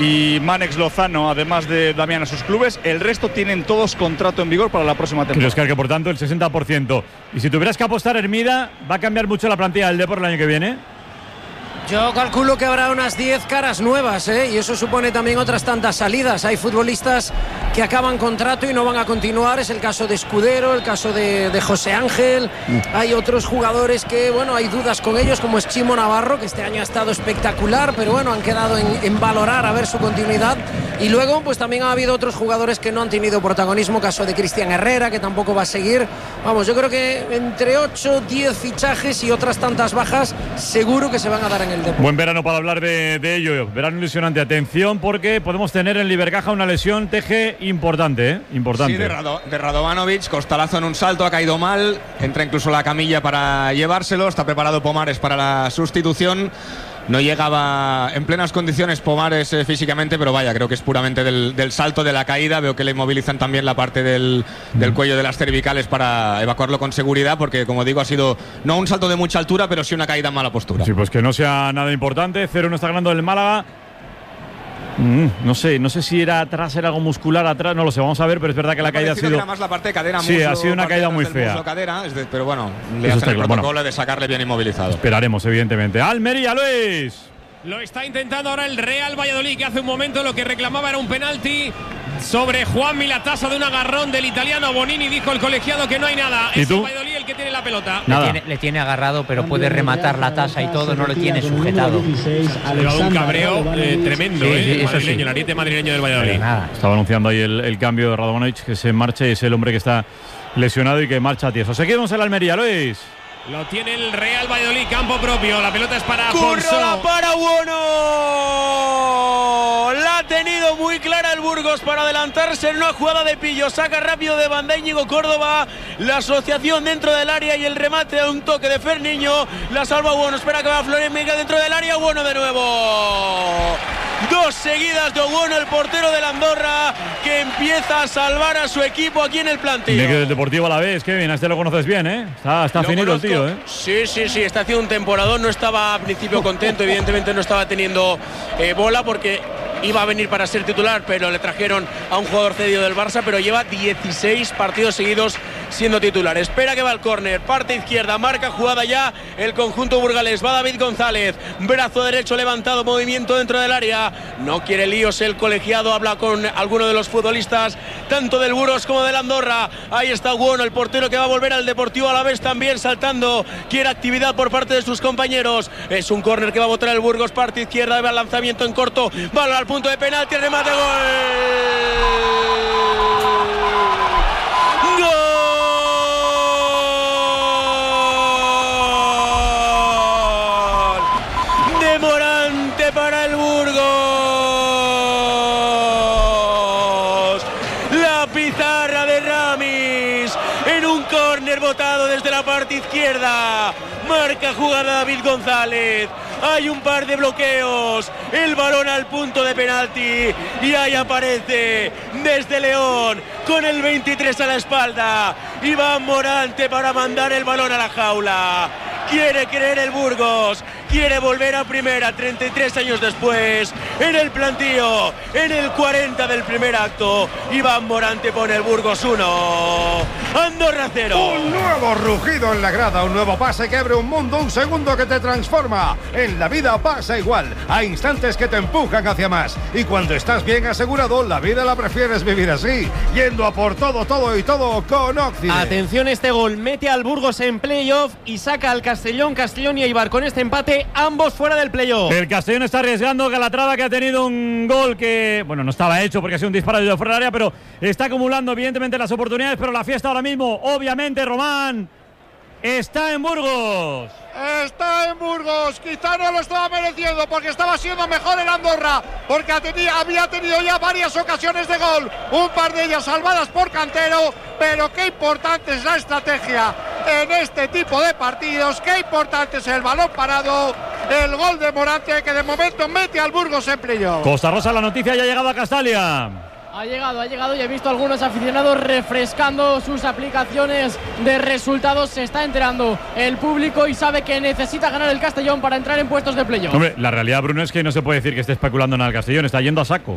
Speaker 9: y Manex Lozano, además de Damián, a sus clubes. El resto tienen todos contrato en vigor para la próxima temporada.
Speaker 2: Oscar, que por tanto el sesenta por ciento. Y si tuvieras que apostar, Hermida, ¿va a cambiar mucho la plantilla del Depor el año que viene?
Speaker 10: Yo calculo que habrá unas diez caras nuevas, ¿eh? Y eso supone también otras tantas salidas. Hay futbolistas que acaban contrato y no van a continuar. Es el caso de Escudero, el caso de, de José Ángel. Hay otros jugadores que, bueno, hay dudas con ellos, como es Chimo Navarro, que este año ha estado espectacular, pero bueno, han quedado en, en valorar a ver su continuidad. Y luego, pues también ha habido otros jugadores que no han tenido protagonismo, caso de Cristian Herrera, que tampoco va a seguir. Vamos, yo creo que entre ocho, diez fichajes y otras tantas bajas, seguro que se van a dar en el Depor.
Speaker 2: Buen verano para hablar de, de ello. Verano ilusionante. Atención, porque podemos tener en Libercaja una lesión Teje importante, ¿eh? Importante.
Speaker 9: Sí, de, Rado, de Radovanovic, costalazo en un salto, ha caído mal, entra incluso la camilla para llevárselo, está preparado Pomares para la sustitución. No llegaba en plenas condiciones Pomares eh, físicamente, pero vaya, creo que es puramente del, del salto, de la caída. Veo que le inmovilizan también la parte del, del cuello de las cervicales para evacuarlo con seguridad, porque como digo, ha sido no un salto de mucha altura, pero sí una caída en mala postura.
Speaker 2: Sí, pues que no sea nada importante. Cero uno está ganando el Málaga. Mm, no sé, no sé si era atrás, era algo muscular atrás, no lo sé, vamos a ver, pero es verdad que la caída ha sido.
Speaker 9: Que era más la parte de cadera,
Speaker 2: sí,
Speaker 9: muslo,
Speaker 2: ha sido una caída muy fea.
Speaker 9: Muslo, cadera, es de, pero bueno, le hacen el
Speaker 2: claro.
Speaker 9: protocolo
Speaker 2: Bueno,
Speaker 9: de sacarle bien inmovilizado.
Speaker 2: Esperaremos, evidentemente. Almería, Luis.
Speaker 15: Lo está intentando ahora el Real Valladolid, que hace un momento lo que reclamaba era un penalti sobre Juan Milatasa de un agarrón del italiano Bonini. Dijo el colegiado que no hay nada. Es el Valladolid el que tiene la pelota.
Speaker 6: Le tiene, le tiene agarrado, pero puede rematar la tasa y todo, no lo tiene sujetado.
Speaker 15: Ha llevado un cabreo eh, tremendo,
Speaker 6: sí,
Speaker 15: eh,
Speaker 6: sí,
Speaker 15: el,
Speaker 6: eso
Speaker 15: madrileño,
Speaker 6: sí.
Speaker 15: el ariete madrileño del Valladolid.
Speaker 2: Estaba anunciando ahí el, el cambio de Radovanovic, que se marcha y es el hombre que está lesionado y que marcha a tieso. Seguimos en la Almería, Luis.
Speaker 15: Lo tiene el Real Valladolid, campo propio. La pelota es para
Speaker 12: Currola para Buono. La ha tenido muy clara el Burgos para adelantarse en una jugada de pillo. Saca rápido de banda Íñigo Córdoba. La asociación dentro del área y el remate a un toque de Ferniño. La salva Buono. Espera que va Florian Miguel dentro del área. Buono de nuevo. Dos seguidas de Buono, el portero de la Andorra, que empieza a salvar a su equipo aquí en el plantillo.
Speaker 2: Viene del Deportivo a la vez, Kevin, a este lo conoces bien, ¿eh? Está, está finito el tío, ¿eh?
Speaker 12: Sí, sí, sí, está haciendo un temporadón. No estaba al principio contento, evidentemente no estaba teniendo eh, bola porque iba a venir para ser titular, pero le trajeron a un jugador cedido del Barça, pero lleva dieciséis partidos seguidos siendo titular. Espera que va al córner, parte izquierda, marca jugada ya el conjunto burgalés. Va David González, brazo derecho levantado, movimiento dentro del área. No quiere líos el colegiado, habla con alguno de los futbolistas, tanto del Burgos como del Andorra. Ahí está Buono, el portero que va a volver al Deportivo Alavés también saltando. Quiere actividad por parte de sus compañeros. Es un córner que va a botar el Burgos, parte izquierda, va al lanzamiento en corto, va al punto de penalti, remate, gol. Para el Burgos, la pizarra de Ramis en un córner botado desde la parte izquierda, marca jugada David González. Hay un par de bloqueos, el balón al punto de penalti y ahí aparece desde León con el veintitrés a la espalda Iván Morante para mandar el balón a la jaula. Quiere creer el Burgos, quiere volver a primera treinta y tres años después. En el plantío, en el cuarenta del primer acto, Iván Morante pone el Burgos uno, Andorra cero.
Speaker 4: Un nuevo rugido en la grada, un nuevo pase que abre un mundo, un segundo que te transforma. En la vida pasa igual, hay instantes que te empujan hacia más. Y cuando estás bien asegurado, la vida la prefieres vivir así, yendo a por todo, todo y todo con Occident.
Speaker 7: Atención, este gol mete al Burgos en playoff y saca al Castellón, Castellón y Eibar con este empate, ambos fuera del playoff.
Speaker 2: El Castellón está arriesgando, Calatrava, que ha tenido un gol que, bueno, no estaba hecho porque ha sido un disparo de fuera del área, pero está acumulando evidentemente las oportunidades, pero la fiesta ahora mismo, obviamente, Román, está en Burgos.
Speaker 8: Está en Burgos, quizá no lo estaba mereciendo porque estaba siendo mejor el Andorra, porque tenía, había tenido ya varias ocasiones de gol, un par de ellas salvadas por Cantero, pero qué importante es la estrategia en este tipo de partidos, qué importante es el balón parado, el gol de Morante que de momento mete al Burgos en playoff.
Speaker 2: Costa Rosa, la noticia ya ha llegado a Castalia.
Speaker 11: Ha llegado, ha llegado y he visto a algunos aficionados refrescando sus aplicaciones de resultados. Se está enterando el público y sabe que necesita ganar el Castellón para entrar en puestos de playoff.
Speaker 2: Hombre, la realidad, Bruno, es que no se puede decir que esté especulando en el Castellón, está yendo a saco.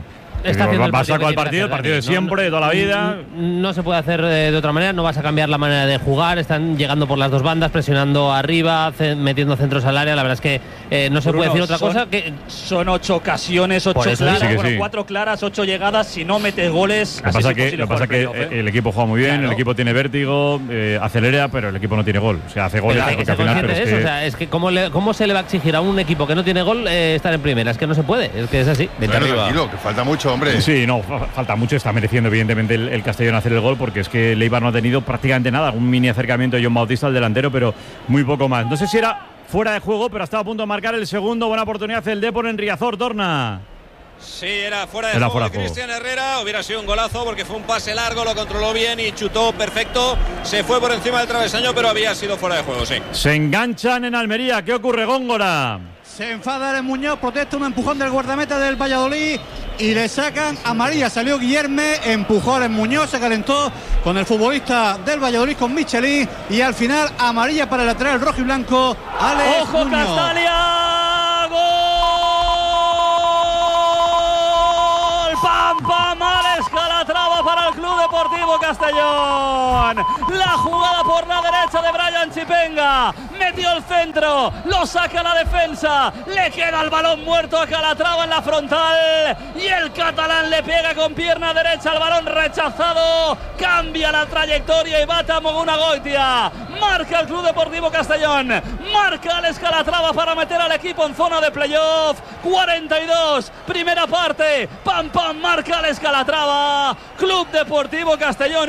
Speaker 1: está haciendo el
Speaker 2: vas
Speaker 1: partido
Speaker 2: a el
Speaker 1: que
Speaker 2: partido, el
Speaker 1: tiene que
Speaker 2: partido de
Speaker 1: hacer,
Speaker 2: siempre,
Speaker 1: no,
Speaker 2: de toda la vida.
Speaker 1: No, no se puede hacer de, de otra manera, no vas a cambiar la manera de jugar. Están llegando por las dos bandas, presionando arriba, ce- metiendo centros al área. La verdad es que eh, no se
Speaker 14: Bruno,
Speaker 1: puede decir otra
Speaker 14: son,
Speaker 1: cosa que.
Speaker 14: Son ocho ocasiones, ocho
Speaker 1: Por eso,
Speaker 14: claras,
Speaker 1: sí que
Speaker 14: bueno,
Speaker 1: sí.
Speaker 14: cuatro claras, ocho llegadas. Si no metes goles,
Speaker 2: Lo que
Speaker 14: así
Speaker 2: pasa
Speaker 14: es
Speaker 2: que,
Speaker 14: imposible
Speaker 2: lo pasa
Speaker 14: jugar
Speaker 2: que
Speaker 14: playoff, ¿eh?
Speaker 2: el equipo juega muy bien,
Speaker 14: Claro.
Speaker 2: el equipo tiene vértigo, eh, acelera, pero el equipo no tiene gol. O sea, hace goles
Speaker 1: Pero hay que
Speaker 2: porque
Speaker 1: ser
Speaker 2: al final.
Speaker 1: consciente
Speaker 2: Pero
Speaker 1: de
Speaker 2: es
Speaker 1: eso.
Speaker 2: que-
Speaker 1: O sea, es que ¿cómo, le- ¿cómo se le va a exigir a un equipo que no tiene gol eh, estar en primera? Es que no se puede, es que es así.
Speaker 4: Bueno, tranquilo, que falta mucho, hombre.
Speaker 2: Sí, no, fa- falta mucho. Está mereciendo, evidentemente, el, el Castellón hacer el gol, porque es que el Eibar no ha tenido prácticamente nada. Un mini acercamiento de John Bautista al delantero, pero muy poco más. No sé si era fuera de juego, pero estaba a punto de marcar el segundo. Buena oportunidad el Depor en Riazor, Torna.
Speaker 13: Sí, era fuera de
Speaker 2: Era
Speaker 13: juego
Speaker 2: fuera
Speaker 13: de
Speaker 2: de juego.
Speaker 13: Cristian Herrera. Hubiera sido un golazo porque fue un pase largo, lo controló bien y chutó perfecto. Se fue por encima del travesaño, pero había sido fuera de juego, sí.
Speaker 2: Se enganchan en Almería. ¿Qué ocurre, Góngora?
Speaker 18: Se enfada el Muñoz, protesta un empujón del guardameta del Valladolid y le sacan amarilla. Salió Guillerme, empujó al Muñoz, se calentó con el futbolista del Valladolid, con Michelin, y al final amarilla para el lateral rojo y blanco, Alex
Speaker 14: ¡Ojo,
Speaker 18: Muñoz.
Speaker 14: Castalia! ¡Gol! ¡Pam, pam! Alex Calatrava para el Club Deportivo Castellón. La jugada por la derecha de Brian Chipenga. Metió el centro, lo saca la defensa. Le queda el balón muerto a Calatrava en la frontal. Y el catalán le pega con pierna derecha al balón rechazado. Cambia la trayectoria y bate a Mogunagoitia. Marca el Club Deportivo Castellón. Marca Alex Calatrava para meter al equipo en zona de playoff. cuarenta y dos, primera parte. Pam, pam, marca Alex Calatrava. Club Deportivo Castellón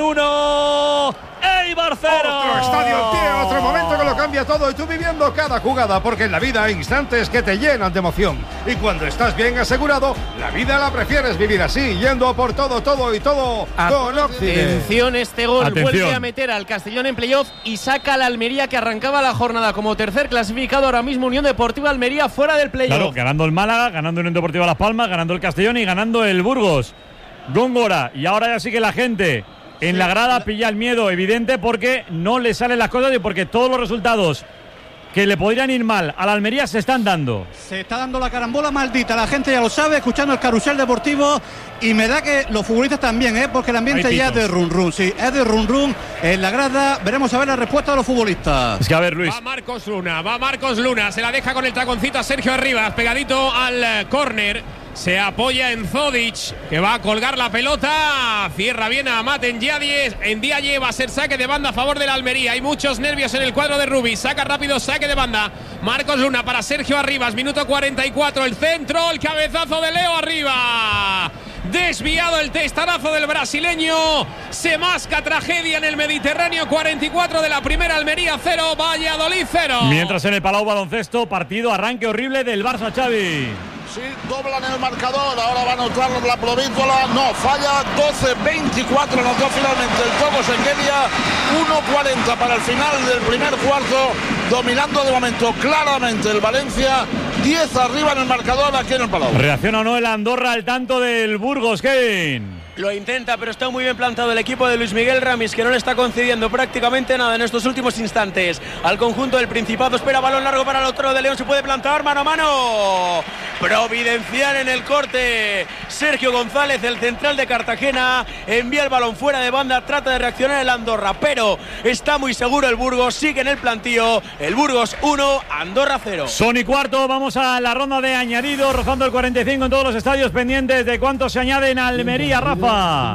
Speaker 14: uno. Eibar cero.
Speaker 4: Otro estadio en pie, otro momento que lo cambia todo y tú viviendo cada jugada, porque en la vida hay instantes que te llenan de emoción. Y cuando estás bien asegurado, la vida la prefieres vivir así, yendo a por todo, todo y todo con Occident.
Speaker 7: Atención, este gol
Speaker 4: Atención.
Speaker 7: vuelve a meter al Castellón en playoff y saca al Almería, que arrancaba la jornada como tercer clasificado. Ahora mismo Unión Deportiva Almería fuera del playoff.
Speaker 2: Claro, ganando el Málaga, ganando el Unión Deportiva Las Palmas, ganando el Castellón y ganando el Burgos. Góngora, y ahora ya sí que la gente en la grada pilla el miedo evidente, porque no le salen las cosas y porque todos los resultados que le podrían ir mal a la Almería se están dando.
Speaker 18: Se está dando la carambola maldita, la gente ya lo sabe, escuchando el carrusel deportivo, y me da que los futbolistas también, ¿eh? Porque el ambiente
Speaker 2: Hay
Speaker 18: ya es
Speaker 2: pitos.
Speaker 18: de run run, sí, es de run run en la grada. Veremos a ver la respuesta de los futbolistas.
Speaker 2: Es que a ver, Luis.
Speaker 15: Va Marcos Luna, va Marcos Luna, se la deja con el taconcito a Sergio Arribas, pegadito al eh, córner. Se apoya en Zodic, que va a colgar la pelota. Cierra bien a Amat en Diaye. En Diaye va a ser saque de banda a favor de la Almería. Hay muchos nervios en el cuadro de Rubí. Saca rápido, saque de banda. Marcos Luna para Sergio Arribas. Minuto cuarenta y cuatro. El centro, el cabezazo de Leo Arriba. Desviado el testarazo del brasileño. Se masca tragedia en el Mediterráneo. cuarenta y cuatro de la primera, Almería cero, Valladolid cero.
Speaker 2: Mientras en el Palau Baloncesto, partido, arranque horrible del Barça, Xavi.
Speaker 19: Sí, doblan el marcador, ahora va a anotar la Provítola, no, falla, doce veinticuatro, anotó finalmente el Togos en Kenia, uno cuarenta para el final del primer cuarto, dominando de momento claramente el Valencia, diez arriba en el marcador aquí en el Palau.
Speaker 2: ¿Reacciona o no el Andorra al tanto del Burgos, Kevin?
Speaker 12: Lo intenta, pero está muy bien plantado el equipo de Luis Miguel Ramis, que no le está concediendo prácticamente nada en estos últimos instantes al conjunto del Principado. Espera balón largo para el otro de León, se puede plantar mano a mano. Providencial en el corte. Sergio González, el central de Cartagena, envía el balón fuera de banda, trata de reaccionar el Andorra, pero está muy seguro el Burgos, sigue en el plantío. El Burgos uno, Andorra cero.
Speaker 2: Son y cuarto, vamos a la ronda de añadido, rozando el cuarenta y cinco en todos los estadios, pendientes de cuánto se añade en Almería, Rafa.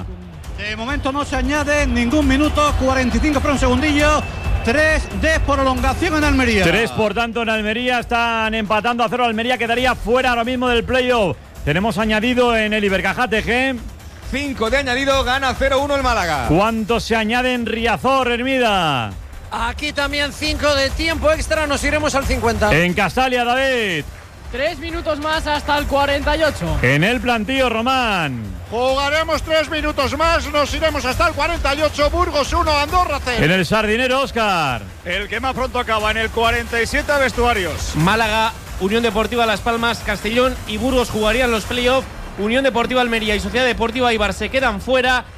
Speaker 18: De momento no se añade ningún minuto, cuarenta y cinco, para un segundillo. tres de prolongación en Almería.
Speaker 2: Tres, por tanto, en Almería. Están empatando a cero. Almería quedaría fuera ahora mismo del playoff. Tenemos añadido en el Ibercaja T G.
Speaker 9: cinco de añadido, gana cero uno el Málaga.
Speaker 2: ¿Cuánto se añade en Riazor, Hermida?
Speaker 10: Aquí también cinco de tiempo extra, nos iremos al cincuenta.
Speaker 2: En Castalia, David.
Speaker 11: Tres minutos más hasta el cuarenta y ocho.
Speaker 2: En el plantío, Román.
Speaker 8: Jugaremos tres minutos más, nos iremos hasta el cuarenta y ocho, Burgos uno, Andorra cero.
Speaker 2: En el Sardinero, Óscar.
Speaker 17: El que más pronto acaba en el cuarenta y siete, vestuarios.
Speaker 7: Málaga, Unión Deportiva Las Palmas, Castellón y Burgos jugarían los playoffs. Unión Deportiva Almería y Sociedad Deportiva Eibar se quedan fuera.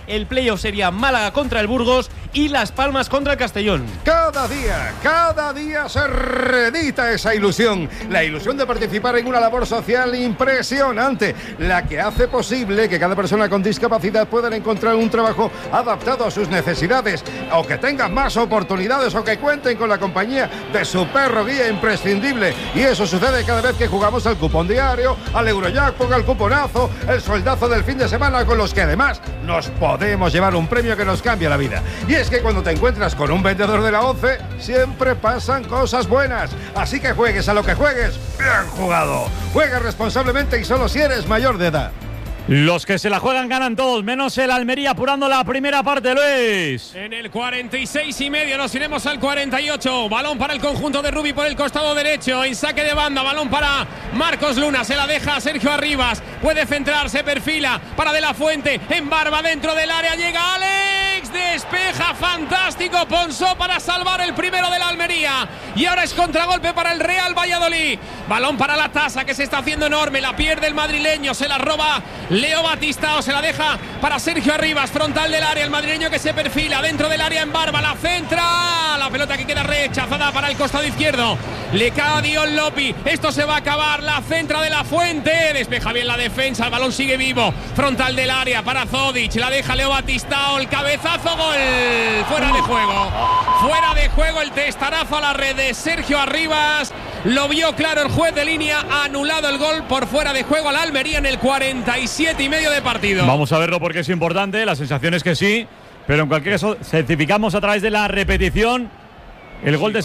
Speaker 7: el playoff sería Málaga contra el Burgos y Las Palmas contra el Castellón.
Speaker 4: Cada día, cada día se reedita esa ilusión, la ilusión de participar en una labor social impresionante, la que hace posible que cada persona con discapacidad pueda encontrar un trabajo adaptado a sus necesidades, o que tengan más oportunidades, o que cuenten con la compañía de su perro guía imprescindible. Y eso sucede cada vez que jugamos al cupón diario, al Eurojackpot, al cuponazo, el sueldazo del fin de semana, con los que además nos podemos llevar un premio que nos cambia la vida. Y es que cuando te encuentras con un vendedor de la once, siempre pasan cosas buenas. Así que juegues a lo que juegues, bien jugado. Juega responsablemente y solo si eres mayor de edad.
Speaker 2: Los que se la juegan ganan todos, menos el Almería apurando la primera parte, Luis.
Speaker 15: En el cuarenta y seis y medio nos iremos al cuarenta y ocho. Balón para el conjunto de Rubi por el costado derecho. En saque de banda, balón para Marcos Luna. Se la deja a Sergio Arribas. Puede centrar, se perfila para De la Fuente. En barba dentro del área llega Alex. Despeja, fantástico. Ponsó para salvar el primero de la Almería. Y ahora es contragolpe para el Real Valladolid. Balón para la tasa que se está haciendo enorme. La pierde el madrileño. Se la roba Leo Batistao, se la deja para Sergio Arribas, frontal del área, el madrileño que se perfila dentro del área en barba, la centra, la pelota que queda rechazada para el costado izquierdo, le cae a Dion Lopi, esto se va a acabar, la centra de la Fuente, despeja bien la defensa, el balón sigue vivo, frontal del área para Zodic, la deja Leo Batistao, el cabezazo, gol, fuera de juego, fuera de juego, el testarazo a la red de Sergio Arribas. Lo vio claro el juez de línea, ha anulado el gol por fuera de juego a la Almería en el cuarenta y siete y medio de partido.
Speaker 2: Vamos a verlo porque es importante, la sensación es que sí, pero en cualquier caso certificamos a través de la repetición el gol de